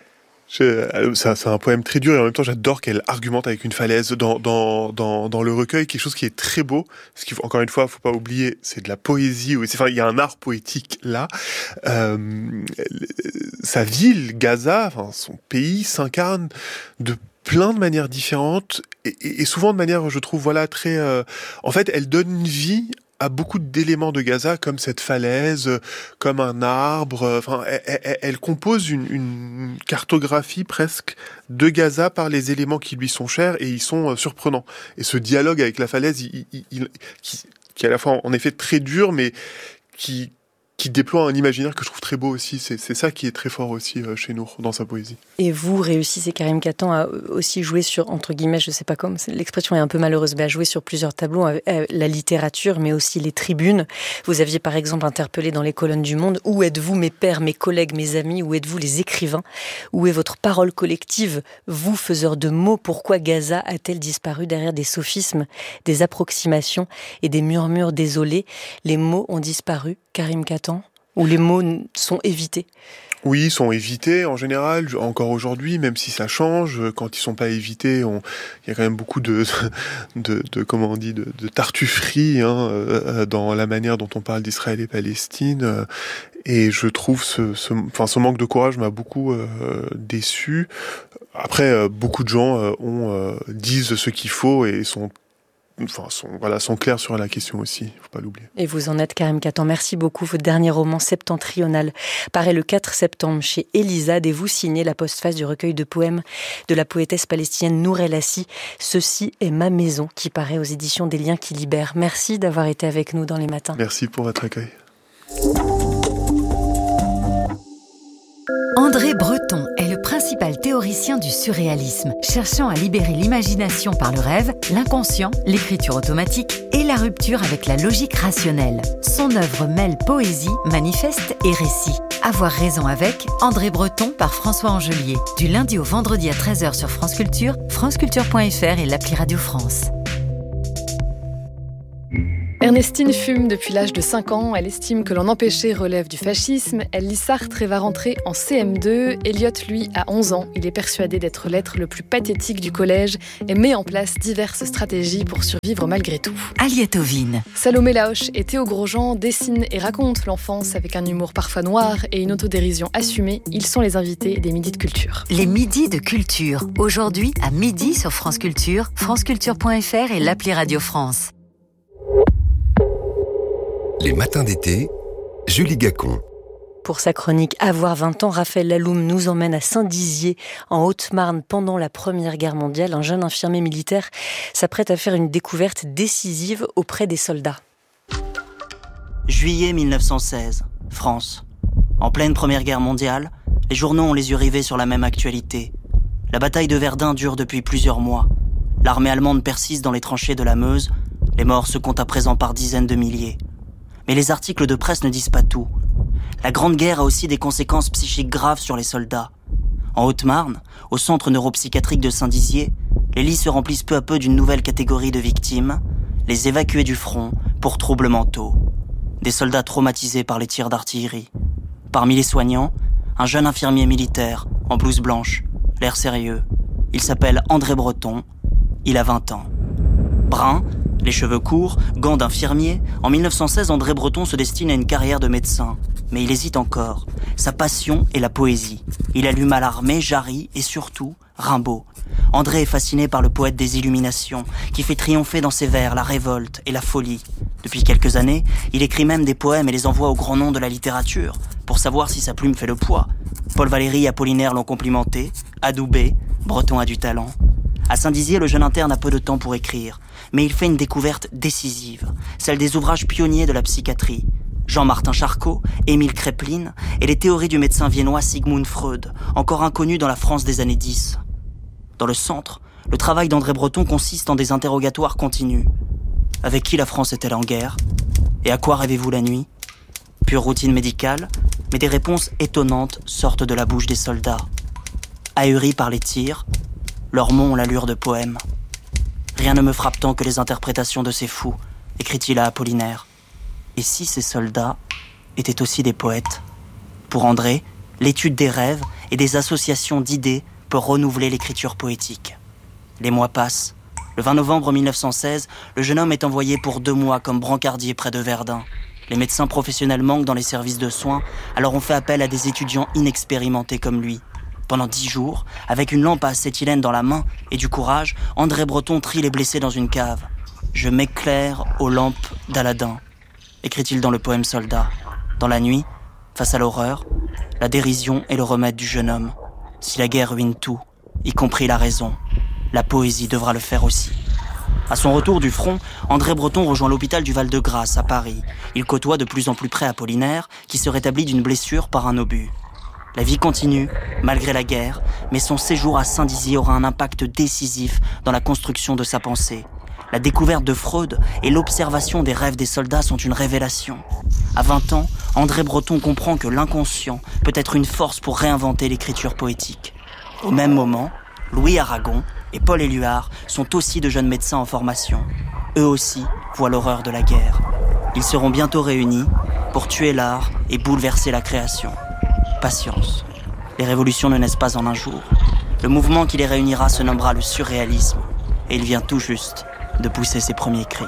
[SPEAKER 18] C'est un poème très dur et en même temps j'adore qu'elle argumente avec une falaise dans le recueil, quelque chose qui est très beau. Parce qu'encore une fois, faut pas oublier, c'est de la poésie. Il y a un art poétique là. Sa ville, Gaza, son pays s'incarne de plein de manières différentes et souvent de manière, je trouve, très. En fait, elle donne une vie à beaucoup d'éléments de Gaza, comme cette falaise, comme un arbre. Elle compose une cartographie presque de Gaza par les éléments qui lui sont chers et ils sont surprenants. Et ce dialogue avec la falaise, qui est à la fois en effet très dur, mais qui déploie un imaginaire que je trouve très beau aussi. C'est ça qui est très fort aussi chez Nour, dans sa poésie.
[SPEAKER 4] Et vous réussissez, Karim Katan, à aussi jouer sur, entre guillemets, je sais pas comment, l'expression est un peu malheureuse, mais à jouer sur plusieurs tableaux, la littérature, mais aussi les tribunes. Vous aviez par exemple interpellé dans les colonnes du Monde, où êtes-vous mes pairs, mes collègues, mes amis, où êtes-vous les écrivains? Où est votre parole collective, vous, faiseurs de mots? Pourquoi Gaza a-t-elle disparu derrière des sophismes, des approximations et des murmures désolés? Les mots ont disparu, Karim Katan? Où les mots sont évités?
[SPEAKER 18] Oui, ils sont évités en général, encore aujourd'hui, même si ça change. Quand ils sont pas évités, il y a quand même beaucoup de tartufferie dans la manière dont on parle d'Israël et Palestine. Et je trouve ce manque de courage m'a beaucoup déçu. Après, beaucoup de gens disent ce qu'il faut et sont clairs sur la question aussi, il faut pas l'oublier.
[SPEAKER 4] Et vous en êtes, Karim Katan. Merci beaucoup. Votre dernier roman, Septentrional, paraît le 4 septembre chez Elisade et vous signez la postface du recueil de poèmes de la poétesse palestinienne Nour El Assi. Ceci est ma maison, qui paraît aux éditions des Liens qui libèrent. Merci d'avoir été avec nous dans les matins.
[SPEAKER 18] Merci pour votre accueil.
[SPEAKER 19] André Breton est le principal principal théoricien du surréalisme, cherchant à libérer l'imagination par le rêve, l'inconscient, l'écriture automatique et la rupture avec la logique rationnelle. Son œuvre mêle poésie, manifeste et récit. Avoir raison avec André Breton par François Angelier. Du lundi au vendredi à 13h sur France Culture, franceculture.fr et l'appli Radio France.
[SPEAKER 3] Ernestine fume depuis l'âge de 5 ans. Elle estime que l'en empêcher relève du fascisme. Elle lit Sartre et va rentrer en CM2. Elliot, lui, a 11 ans. Il est persuadé d'être l'être le plus pathétique du collège et met en place diverses stratégies pour survivre malgré tout.
[SPEAKER 19] Aliette Ovine.
[SPEAKER 3] Salomé Laoche et Théo Grosjean dessinent et racontent l'enfance avec un humour parfois noir et une autodérision assumée. Ils sont les invités des Midis de Culture.
[SPEAKER 19] Les Midis de Culture. Aujourd'hui, à midi sur France Culture, franceculture.fr et l'appli Radio France.
[SPEAKER 16] Les matins d'été, Julie Gacon.
[SPEAKER 4] Pour sa chronique Avoir 20 ans, Raphaël Laloum nous emmène à Saint-Dizier, en Haute-Marne, pendant la Première Guerre mondiale. Un jeune infirmier militaire s'apprête à faire une découverte décisive auprès des soldats.
[SPEAKER 20] Juillet 1916, France. En pleine Première Guerre mondiale, les journaux ont les yeux rivés sur la même actualité. La bataille de Verdun dure depuis plusieurs mois. L'armée allemande persiste dans les tranchées de la Meuse. Les morts se comptent à présent par dizaines de milliers. Mais les articles de presse ne disent pas tout. La Grande Guerre a aussi des conséquences psychiques graves sur les soldats. En Haute-Marne, au centre neuropsychiatrique de Saint-Dizier, les lits se remplissent peu à peu d'une nouvelle catégorie de victimes, les évacués du front pour troubles mentaux. Des soldats traumatisés par les tirs d'artillerie. Parmi les soignants, un jeune infirmier militaire, en blouse blanche, l'air sérieux. Il s'appelle André Breton, il a 20 ans. Brun, les cheveux courts, gants d'infirmier, en 1916, André Breton se destine à une carrière de médecin. Mais il hésite encore. Sa passion est la poésie. Il allume Mallarmé, Jarry et surtout Rimbaud. André est fasciné par le poète des Illuminations, qui fait triompher dans ses vers la révolte et la folie. Depuis quelques années, il écrit même des poèmes et les envoie au grand nom de la littérature, pour savoir si sa plume fait le poids. Paul Valéry et Apollinaire l'ont complimenté, adoubé, Breton a du talent. À Saint-Dizier, le jeune interne a peu de temps pour écrire, mais il fait une découverte décisive, celle des ouvrages pionniers de la psychiatrie. Jean-Martin Charcot, Émile Kraepelin et les théories du médecin viennois Sigmund Freud, encore inconnu dans la France des années 10. Dans le centre, le travail d'André Breton consiste en des interrogatoires continus. Avec qui la France est-elle en guerre ? Et à quoi rêvez-vous la nuit ? Pure routine médicale, mais des réponses étonnantes sortent de la bouche des soldats. Ahuris par les tirs, leurs mots ont l'allure de poèmes. Rien ne me frappe tant que les interprétations de ces fous, écrit-il à Apollinaire. Et si ces soldats étaient aussi des poètes ? Pour André, l'étude des rêves et des associations d'idées peut renouveler l'écriture poétique. Les mois passent. Le 20 novembre 1916, le jeune homme est envoyé pour 2 mois comme brancardier près de Verdun. Les médecins professionnels manquent dans les services de soins, alors on fait appel à des étudiants inexpérimentés comme lui. Pendant 10 jours, avec une lampe à acétylène dans la main et du courage, André Breton trie les blessés dans une cave. « Je m'éclaire aux lampes d'Aladin », écrit-il dans le poème Soldat. Dans la nuit, face à l'horreur, la dérision est le remède du jeune homme. Si la guerre ruine tout, y compris la raison, la poésie devra le faire aussi. À son retour du front, André Breton rejoint l'hôpital du Val-de-Grâce à Paris. Il côtoie de plus en plus près Apollinaire, qui se rétablit d'une blessure par un obus. La vie continue, malgré la guerre, mais son séjour à Saint-Dizier aura un impact décisif dans la construction de sa pensée. La découverte de Freud et l'observation des rêves des soldats sont une révélation. À 20 ans, André Breton comprend que l'inconscient peut être une force pour réinventer l'écriture poétique. Au même moment, Louis Aragon et Paul Éluard sont aussi de jeunes médecins en formation. Eux aussi voient l'horreur de la guerre. Ils seront bientôt réunis pour tuer l'art et bouleverser la création. Patience. Les révolutions ne naissent pas en un jour. Le mouvement qui les réunira se nommera le surréalisme. Et il vient tout juste de pousser ses premiers cris.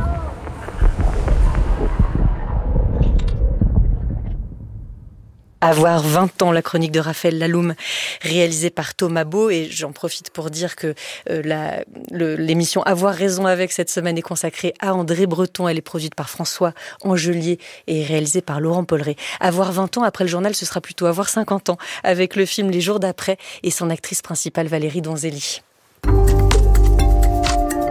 [SPEAKER 4] Avoir 20 ans, la chronique de Raphaël Laloum, réalisée par Thomas Beau. Et j'en profite pour dire que l'émission Avoir raison avec cette semaine est consacrée à André Breton. Elle est produite par François Angelier et réalisée par Laurent Polleret. Avoir 20 ans, après le journal, ce sera plutôt avoir 50 ans, avec le film Les jours d'après et son actrice principale Valérie Donzelli.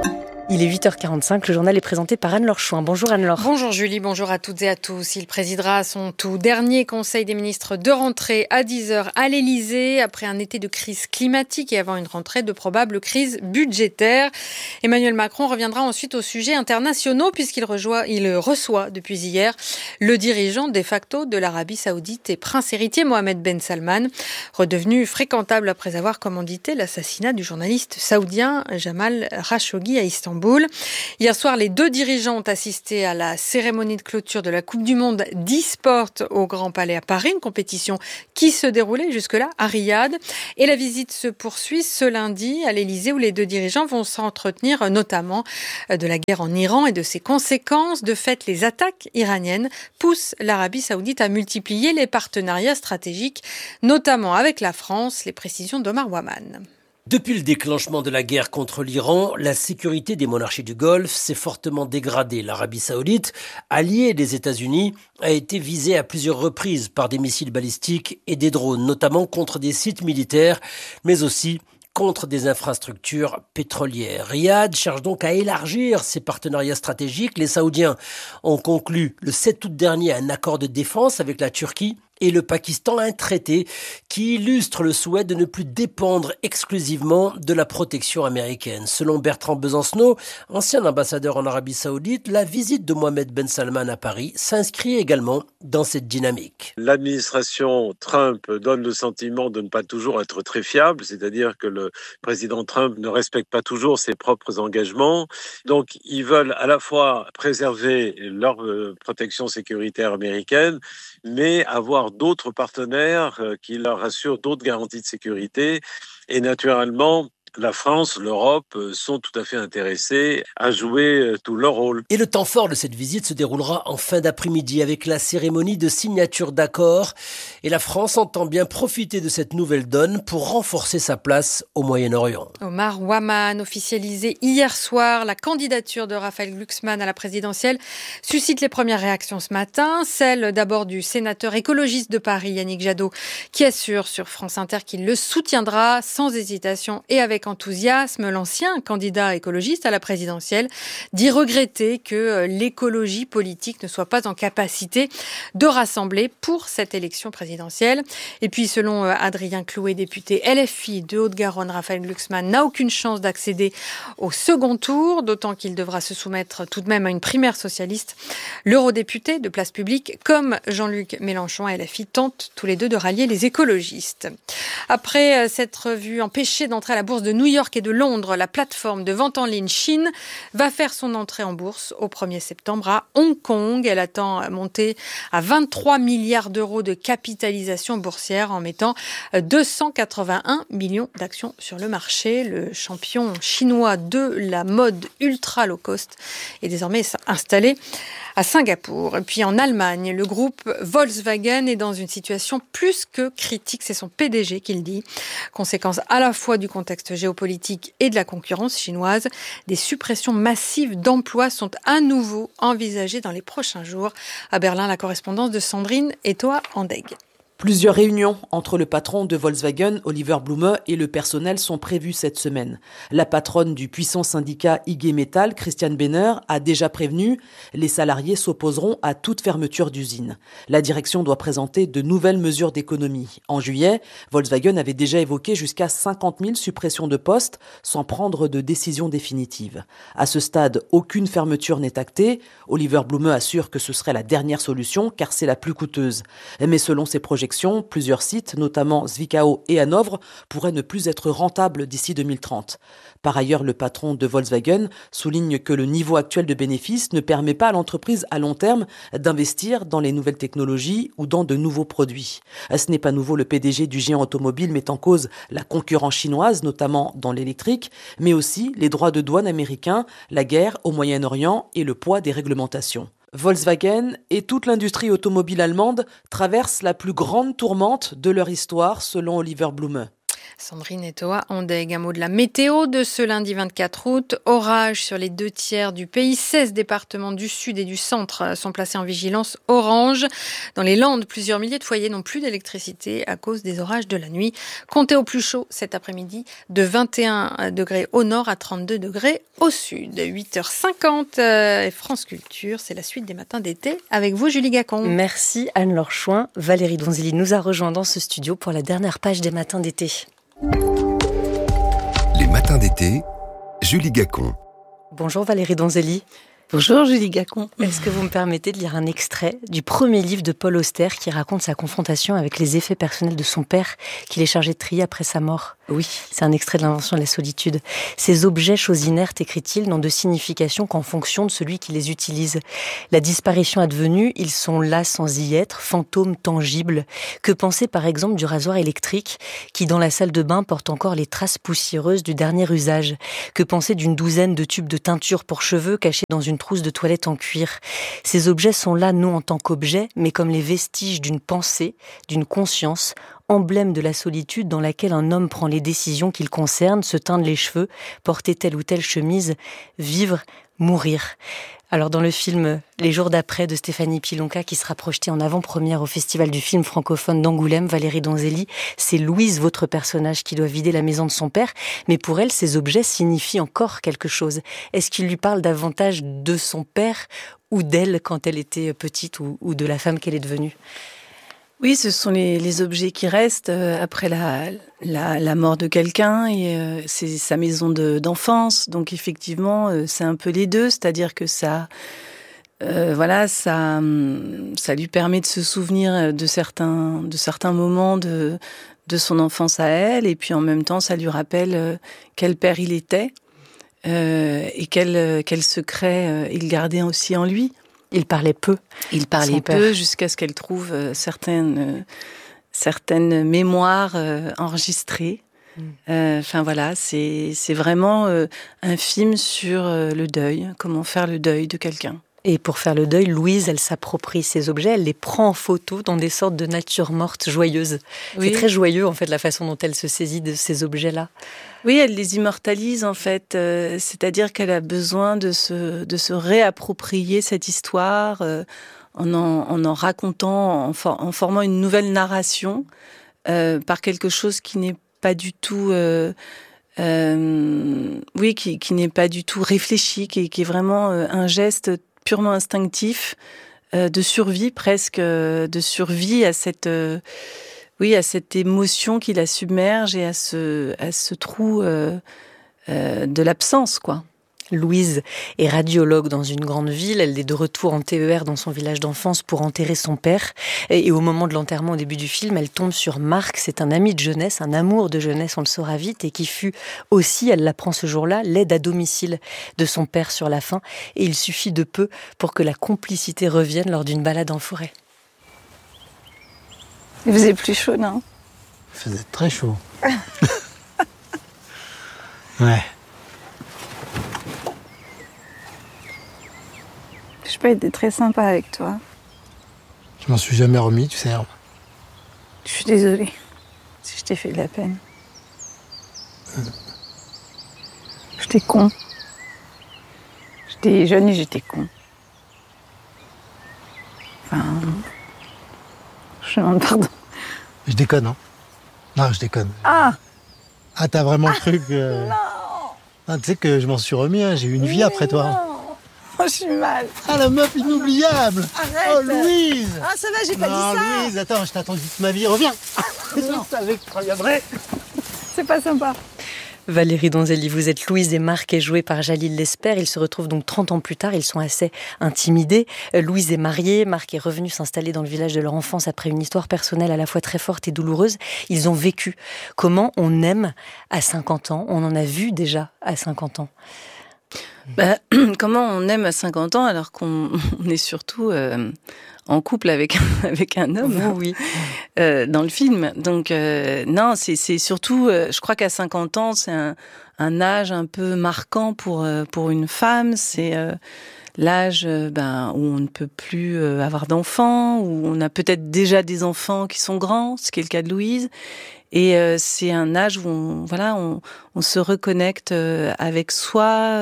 [SPEAKER 4] Il est 8h45, le journal est présenté par Anne-Laure Chouin. Bonjour Anne-Laure.
[SPEAKER 3] Bonjour Julie, bonjour à toutes et à tous. Il présidera son tout dernier conseil des ministres de rentrée à 10h à l'Elysée, après un été de crise climatique et avant une rentrée de probable crise budgétaire. Emmanuel Macron reviendra ensuite aux sujets internationaux puisqu'il reçoit depuis hier le dirigeant de facto de l'Arabie Saoudite et prince héritier Mohammed Ben Salman, redevenu fréquentable après avoir commandité l'assassinat du journaliste saoudien Jamal Khashoggi à Istanbul. Hier soir, les deux dirigeants ont assisté à la cérémonie de clôture de la Coupe du Monde d'e-sport au Grand Palais à Paris, une compétition qui se déroulait jusque-là à Riyad. Et la visite se poursuit ce lundi à l'Elysée où les deux dirigeants vont s'entretenir notamment de la guerre en Iran et de ses conséquences. De fait, les attaques iraniennes poussent l'Arabie Saoudite à multiplier les partenariats stratégiques, notamment avec la France. Les précisions d'Omar Waman.
[SPEAKER 21] Depuis le déclenchement de la guerre contre l'Iran, la sécurité des monarchies du Golfe s'est fortement dégradée. L'Arabie Saoudite, alliée des États-Unis, a été visée à plusieurs reprises par des missiles balistiques et des drones, notamment contre des sites militaires, mais aussi contre des infrastructures pétrolières. Riyad cherche donc à élargir ses partenariats stratégiques. Les Saoudiens ont conclu le 7 août dernier un accord de défense avec la Turquie et le Pakistan, un traité qui illustre le souhait de ne plus dépendre exclusivement de la protection américaine. Selon Bertrand Besancenot, ancien ambassadeur en Arabie Saoudite, la visite de Mohammed Ben Salman à Paris s'inscrit également dans cette dynamique.
[SPEAKER 22] L'administration Trump donne le sentiment de ne pas toujours être très fiable, c'est-à-dire que le président Trump ne respecte pas toujours ses propres engagements. Donc, ils veulent à la fois préserver leur protection sécuritaire américaine, mais avoir d'autres partenaires qui leur assurent d'autres garanties de sécurité. Et naturellement, la France, l'Europe sont tout à fait intéressés à jouer tout leur rôle.
[SPEAKER 21] Et le temps fort de cette visite se déroulera en fin d'après-midi avec la cérémonie de signature d'accords. Et la France entend bien profiter de cette nouvelle donne pour renforcer sa place au Moyen-Orient.
[SPEAKER 3] Omar Waman, officialisé hier soir, la candidature de Raphaël Glucksmann à la présidentielle suscite les premières réactions ce matin. Celle d'abord du sénateur écologiste de Paris, Yannick Jadot, qui assure sur France Inter qu'il le soutiendra sans hésitation et avec enthousiasme. L'ancien candidat écologiste à la présidentielle dit regretter que l'écologie politique ne soit pas en capacité de rassembler pour cette élection présidentielle. Et puis, selon Adrien Clouet, député LFI de Haute-Garonne, Raphaël Glucksmann n'a aucune chance d'accéder au second tour, d'autant qu'il devra se soumettre tout de même à une primaire socialiste. L'eurodéputé de Place Publique, comme Jean-Luc Mélenchon et LFI, tentent tous les deux de rallier les écologistes. Après s'être vu empêché d'entrer à la bourse de New York et de Londres, la plateforme de vente en ligne Chine va faire son entrée en bourse au 1er septembre à Hong Kong. Elle attend monter à 23 milliards d'euros de capitalisation boursière en mettant 281 millions d'actions sur le marché. Le champion chinois de la mode ultra low cost est désormais installé à Singapour. Et puis en Allemagne, le groupe Volkswagen est dans une situation plus que critique. C'est son PDG qui le dit. Conséquence à la fois du contexte géopolitique et de la concurrence chinoise, des suppressions massives d'emplois sont à nouveau envisagées dans les prochains jours. À Berlin, la correspondance de Sandrine Etoa-Andeg.
[SPEAKER 23] Plusieurs réunions entre le patron de Volkswagen, Oliver Blume, et le personnel sont prévues cette semaine. La patronne du puissant syndicat IG Metall, Christiane Benner, a déjà prévenu « Les salariés s'opposeront à toute fermeture d'usine ». La direction doit présenter de nouvelles mesures d'économie. En juillet, Volkswagen avait déjà évoqué jusqu'à 50 000 suppressions de postes sans prendre de décision définitive. À ce stade, aucune fermeture n'est actée. Oliver Blume assure que ce serait la dernière solution car c'est la plus coûteuse. Mais selon ses projections, plusieurs sites, notamment Zwickau et Hanovre, pourraient ne plus être rentables d'ici 2030. Par ailleurs, le patron de Volkswagen souligne que le niveau actuel de bénéfices ne permet pas à l'entreprise à long terme d'investir dans les nouvelles technologies ou dans de nouveaux produits. Ce n'est pas nouveau, le PDG du géant automobile met en cause la concurrence chinoise, notamment dans l'électrique, mais aussi les droits de douane américains, la guerre au Moyen-Orient et le poids des réglementations. Volkswagen et toute l'industrie automobile allemande traversent la plus grande tourmente de leur histoire, selon Oliver Blume.
[SPEAKER 3] Sandrine Etoa-Andeg. Un mot de la météo de ce lundi 24 août. Orage sur les 2/3 du pays. 16 départements du sud et du centre sont placés en vigilance orange. Dans les Landes, plusieurs milliers de foyers n'ont plus d'électricité à cause des orages de la nuit. Comptez au plus chaud cet après-midi de 21 degrés au nord à 32 degrés au sud. 8h50 et France Culture, c'est la suite des matins d'été avec vous Julie Gacon.
[SPEAKER 4] Merci Anne-Laure Chouin. Valérie Donzelli nous a rejoint dans ce studio pour la dernière page des matins d'été.
[SPEAKER 16] Les matins d'été, Julie Gacon.
[SPEAKER 4] Bonjour Valérie Donzelli.
[SPEAKER 1] Bonjour Julie Gacon.
[SPEAKER 4] Est-ce que vous me permettez de lire un extrait du premier livre de Paul Auster qui raconte sa confrontation avec les effets personnels de son père qu'il est chargé de trier après sa mort? Oui, c'est un extrait de l'Invention de la solitude. Ces objets, choses inertes, écrit-il, n'ont de signification qu'en fonction de celui qui les utilise. La disparition advenue, ils sont là sans y être, fantômes tangibles. Que penser par exemple du rasoir électrique qui, dans la salle de bain, porte encore les traces poussiéreuses du dernier usage? Que penser d'une douzaine de tubes de teinture pour cheveux cachés dans une trousse de toilette en cuir? Ces objets sont là non en tant qu'objets, mais comme les vestiges d'une pensée, d'une conscience, emblème de la solitude dans laquelle un homme prend les décisions qu'il concerne, se teindre les cheveux, porter telle ou telle chemise, vivre, mourir. Alors dans le film Les jours d'après de Stéphanie Pilonka qui sera projeté en avant-première au Festival du film francophone d'Angoulême, Valérie Donzelli, c'est Louise, votre personnage, qui doit vider la maison de son père, mais pour elle, ces objets signifient encore quelque chose. Est-ce qu'il lui parle davantage de son père ou d'elle quand elle était petite ou de la femme qu'elle est devenue ?
[SPEAKER 1] Oui, ce sont les objets qui restent après la mort de quelqu'un et c'est sa maison d'enfance. Donc effectivement, c'est un peu les deux, c'est-à-dire que ça lui permet de se souvenir de certains moments de son enfance à elle, et puis en même temps, ça lui rappelle quel père il était et quel secret il gardait aussi en lui.
[SPEAKER 4] Il parlait peu.
[SPEAKER 1] Il parlait peu jusqu'à ce qu'elle trouve certaines mémoires enregistrées. Enfin voilà, c'est vraiment un film sur le deuil, comment faire le deuil de quelqu'un.
[SPEAKER 4] Et pour faire le deuil, Louise, elle s'approprie ces objets, elle les prend en photo dans des sortes de nature morte joyeuses. Oui. C'est très joyeux, en fait, la façon dont elle se saisit de ces objets-là.
[SPEAKER 1] Oui, elle les immortalise, en fait. C'est-à-dire qu'elle a besoin de se réapproprier cette histoire en racontant, en formant une nouvelle narration par quelque chose qui n'est pas du tout... qui n'est pas du tout réfléchi, qui est vraiment un geste purement instinctif, de survie presque, de survie à cette émotion qui la submerge et à ce trou de l'absence, quoi.
[SPEAKER 4] Louise est radiologue dans une grande ville. Elle est de retour en TER dans son village d'enfance pour enterrer son père. Et au moment de l'enterrement, au début du film, elle tombe sur Marc. C'est un ami de jeunesse, un amour de jeunesse, on le saura vite, et qui fut aussi, elle l'apprend ce jour-là, l'aide à domicile de son père sur la fin. Et il suffit de peu pour que la complicité revienne lors d'une balade en forêt.
[SPEAKER 1] Il faisait plus chaud, non ?
[SPEAKER 2] Il faisait très chaud. Ouais.
[SPEAKER 1] Je peux être très sympa avec toi.
[SPEAKER 2] Je m'en suis jamais remis, tu sais.
[SPEAKER 1] Je suis désolée si je t'ai fait de la peine. J'étais con. J'étais jeune et j'étais con. Enfin... Je demande pardon.
[SPEAKER 2] Je déconne, hein. Non, je déconne.
[SPEAKER 1] Ah,
[SPEAKER 2] t'as vraiment cru que...
[SPEAKER 1] Non.
[SPEAKER 2] Tu sais que je m'en suis remis, hein. J'ai eu une vie après toi.
[SPEAKER 1] Non. Oh, je suis mal.
[SPEAKER 2] Ah, la meuf inoubliable.
[SPEAKER 1] Arrête.
[SPEAKER 2] Oh, Louise.
[SPEAKER 1] Ah, ça va, j'ai pas dit ça.
[SPEAKER 2] Non, Louise, attends, je t'ai attendu toute ma vie. Reviens. Je savais que tu reviendrais.
[SPEAKER 1] C'est pas sympa.
[SPEAKER 4] Valérie Donzelli, vous êtes Louise et Marc est joué par Jalil Lesper. Ils se retrouvent donc 30 ans plus tard. Ils sont assez intimidés. Louise est mariée. Marc est revenu s'installer dans le village de leur enfance après une histoire personnelle à la fois très forte et douloureuse. Ils ont vécu. Comment on aime à 50 ans? On en a vu déjà à 50 ans.
[SPEAKER 1] Comment on aime à 50 ans alors qu'on est surtout en couple avec un homme,
[SPEAKER 4] oui.
[SPEAKER 1] Dans le film. Donc non, c'est surtout, je crois qu'à 50 ans, c'est un âge un peu marquant pour une femme. C'est l'âge où on ne peut plus avoir d'enfants, où on a peut-être déjà des enfants qui sont grands, ce qui est le cas de Louise. Et c'est un âge où on se reconnecte avec soi,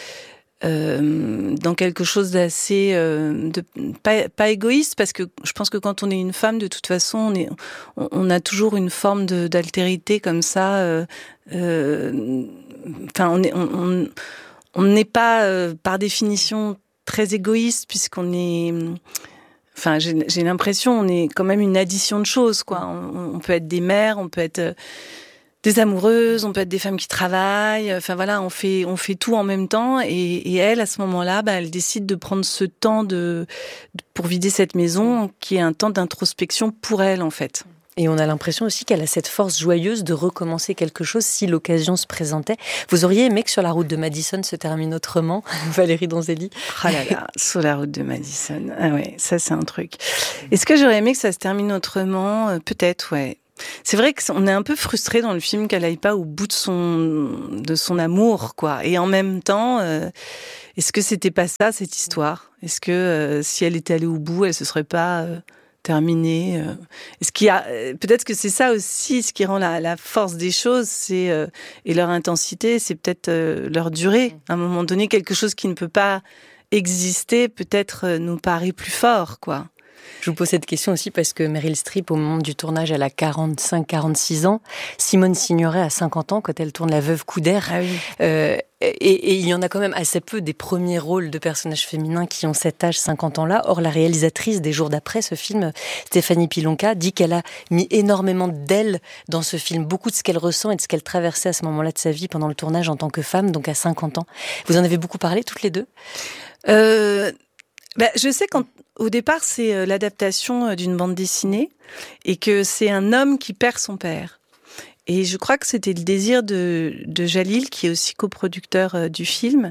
[SPEAKER 1] dans quelque chose d'assez pas égoïste, parce que je pense que quand on est une femme, de toute façon, on a toujours une forme d'altérité comme ça. On n'est pas par définition très égoïste, puisqu'on est. Enfin, j'ai l'impression, on est quand même une addition de choses, quoi. On peut être des mères, on peut être des amoureuses, on peut être des femmes qui travaillent. Enfin voilà, on fait tout en même temps. Et elle, à ce moment-là, elle décide de prendre ce temps pour vider cette maison, qui est un temps d'introspection pour elle, en fait.
[SPEAKER 4] Et on a l'impression aussi qu'elle a cette force joyeuse de recommencer quelque chose si l'occasion se présentait. Vous auriez aimé que Sur la route de Madison se termine autrement, Valérie Donzelli?
[SPEAKER 1] Oh là là, Sur la route de Madison. Ah ouais, ça c'est un truc. Est-ce que j'aurais aimé que ça se termine autrement? Peut-être, ouais. C'est vrai qu'on est un peu frustré dans le film qu'elle aille pas au bout de son amour, quoi. Et en même temps, est-ce que c'était pas ça, cette histoire? Est-ce que si elle était allée au bout, elle se serait pas terminée? Est-ce qu'il y a peut-être que c'est ça aussi, ce qui rend la force des choses, c'est et leur intensité, c'est peut-être leur durée. À un moment donné, quelque chose qui ne peut pas exister, peut-être nous paraît plus fort, quoi.
[SPEAKER 4] Je vous pose cette question aussi parce que Meryl Streep, au moment du tournage, elle a 45-46 ans. Simone Signoret a 50 ans quand elle tourne La Veuve Couder.
[SPEAKER 1] Ah oui.
[SPEAKER 4] Et il y en a quand même assez peu des premiers rôles de personnages féminins qui ont cet âge, 50 ans-là. Or, la réalisatrice des Jours d'après, ce film, Stéphanie Pilonka, dit qu'elle a mis énormément d'elle dans ce film. Beaucoup de ce qu'elle ressent et de ce qu'elle traversait à ce moment-là de sa vie pendant le tournage en tant que femme, donc à 50 ans. Vous en avez beaucoup parlé, toutes les deux?
[SPEAKER 1] Je sais qu'au départ, c'est l'adaptation d'une bande dessinée et que c'est un homme qui perd son père. Et je crois que c'était le désir de Jalil, qui est aussi coproducteur du film,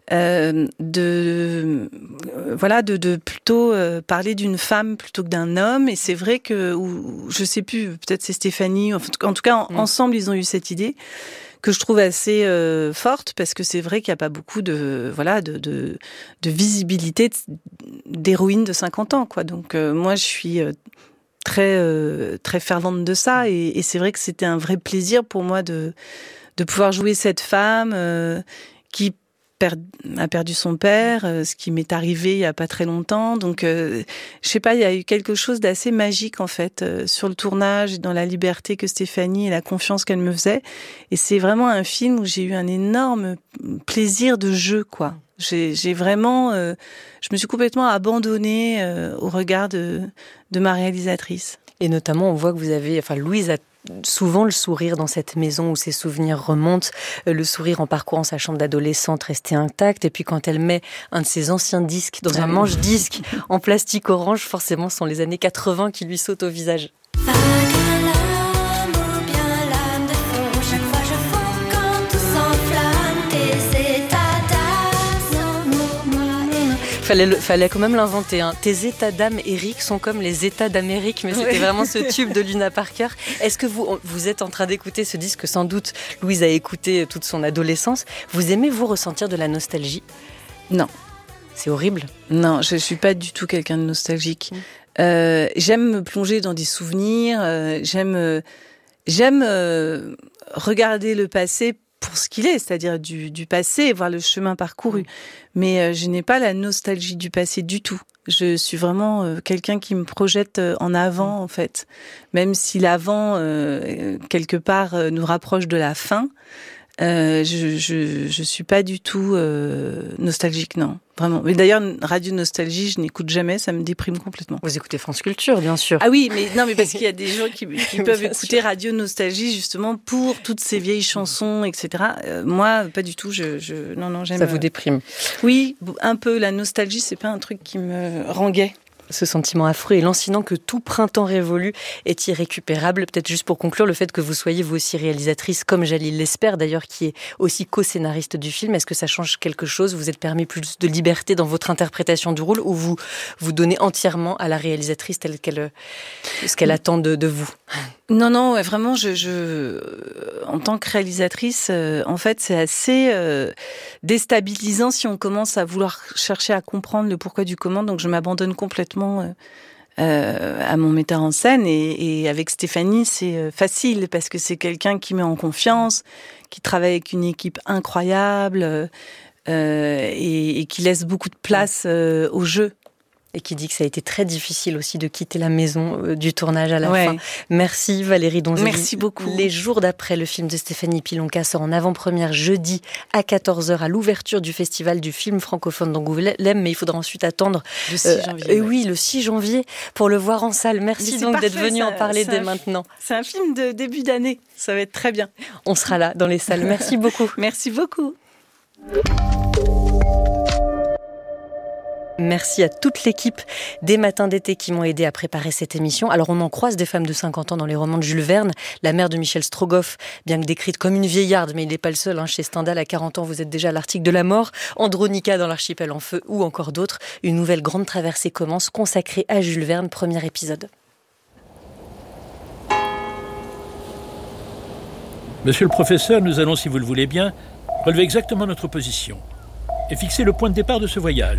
[SPEAKER 1] de plutôt parler d'une femme plutôt que d'un homme. Et c'est vrai que, je sais plus, peut-être c'est Stéphanie, en tout cas, ensemble, ils ont eu cette idée que je trouve assez forte, parce que c'est vrai qu'il n'y a pas beaucoup de visibilité d'héroïne de 50 ans, quoi. Donc moi, je suis très fervente de ça, et c'est vrai que c'était un vrai plaisir pour moi de pouvoir jouer cette femme qui a perdu son père, ce qui m'est arrivé il y a pas très longtemps. Donc, je sais pas, il y a eu quelque chose d'assez magique en fait sur le tournage, dans la liberté que Stéphanie et la confiance qu'elle me faisait. Et c'est vraiment un film où j'ai eu un énorme plaisir de jeu, quoi. J'ai vraiment, je me suis complètement abandonnée au regard de ma réalisatrice.
[SPEAKER 4] Et notamment, on voit que Louise a souvent le sourire dans cette maison où ses souvenirs remontent, le sourire en parcourant sa chambre d'adolescente restée intacte, et puis quand elle met un de ses anciens disques dans un manche-disque en plastique orange, forcément ce sont les années 80 qui lui sautent au visage. Fallait quand même l'inventer. Hein. Tes états d'âme, Eric, sont comme les états d'Amérique, mais c'était vraiment ce tube de Luna Parker. Est-ce que vous êtes en train d'écouter ce disque que sans doute Louise a écouté toute son adolescence? Vous aimez, vous, ressentir de la nostalgie?
[SPEAKER 1] Non.
[SPEAKER 4] C'est horrible.
[SPEAKER 1] Non, je suis pas du tout quelqu'un de nostalgique. J'aime me plonger dans des souvenirs, j'aime regarder le passé pour ce qu'il est, c'est-à-dire du passé, et voir le chemin parcouru. Mais je n'ai pas la nostalgie du passé du tout. Je suis vraiment quelqu'un qui me projette en avant, en fait. Même si l'avant, quelque part, nous rapproche de la fin, je suis pas du tout nostalgique, non. Vraiment. Mais d'ailleurs, Radio Nostalgie, je n'écoute jamais, ça me déprime complètement.
[SPEAKER 4] Vous écoutez France Culture, bien sûr.
[SPEAKER 1] Ah oui, mais parce qu'il y a des gens qui peuvent écouter Radio Nostalgie justement pour toutes ces vieilles chansons, etc. Moi, pas du tout. Non, j'aime.
[SPEAKER 4] Ça vous déprime?
[SPEAKER 1] Oui, un peu. La nostalgie, c'est pas un truc qui me rend gai.
[SPEAKER 4] Ce sentiment affreux et lancinant que tout printemps révolu est irrécupérable. Peut-être juste pour conclure, le fait que vous soyez vous aussi réalisatrice, comme Jalil l'espère d'ailleurs, qui est aussi co-scénariste du film, est-ce que ça change quelque chose? Vous êtes permis plus de liberté dans votre interprétation du rôle, ou vous donnez entièrement à la réalisatrice ce qu'elle attend de vous?
[SPEAKER 1] Non, ouais, vraiment, en tant que réalisatrice, en fait, c'est assez déstabilisant si on commence à vouloir chercher à comprendre le pourquoi du comment. Donc, je m'abandonne complètement à mon metteur en scène. Et avec Stéphanie, c'est facile parce que c'est quelqu'un qui met en confiance, qui travaille avec une équipe incroyable et qui laisse beaucoup de place au jeu.
[SPEAKER 4] Et qui dit que ça a été très difficile aussi de quitter la maison du tournage à la fin. Merci Valérie Donzelli.
[SPEAKER 1] Merci beaucoup.
[SPEAKER 4] Les jours d'après, le film de Stéphanie Pilonka sort en avant-première jeudi à 14h à l'ouverture du festival du film francophone d'Angoulême, mais il faudra ensuite attendre
[SPEAKER 1] le 6 janvier.
[SPEAKER 4] Oui, le 6 janvier pour le voir en salle. Merci donc d'être venu en parler dès maintenant.
[SPEAKER 1] C'est un film de début d'année, ça va être très bien.
[SPEAKER 4] On sera là dans les salles. Merci beaucoup.
[SPEAKER 1] Merci beaucoup.
[SPEAKER 4] Merci à toute l'équipe des Matins d'été qui m'ont aidé à préparer cette émission. Alors on en croise des femmes de 50 ans dans les romans de Jules Verne. La mère de Michel Strogoff, bien que décrite comme une vieillarde, mais il n'est pas le seul. Chez Stendhal, à 40 ans, vous êtes déjà à l'article de la mort. Andronica dans l'Archipel en feu ou encore d'autres. Une nouvelle grande traversée commence, consacrée à Jules Verne, premier épisode.
[SPEAKER 5] Monsieur le professeur, nous allons, si vous le voulez bien, relever exactement notre position et fixer le point de départ de ce voyage.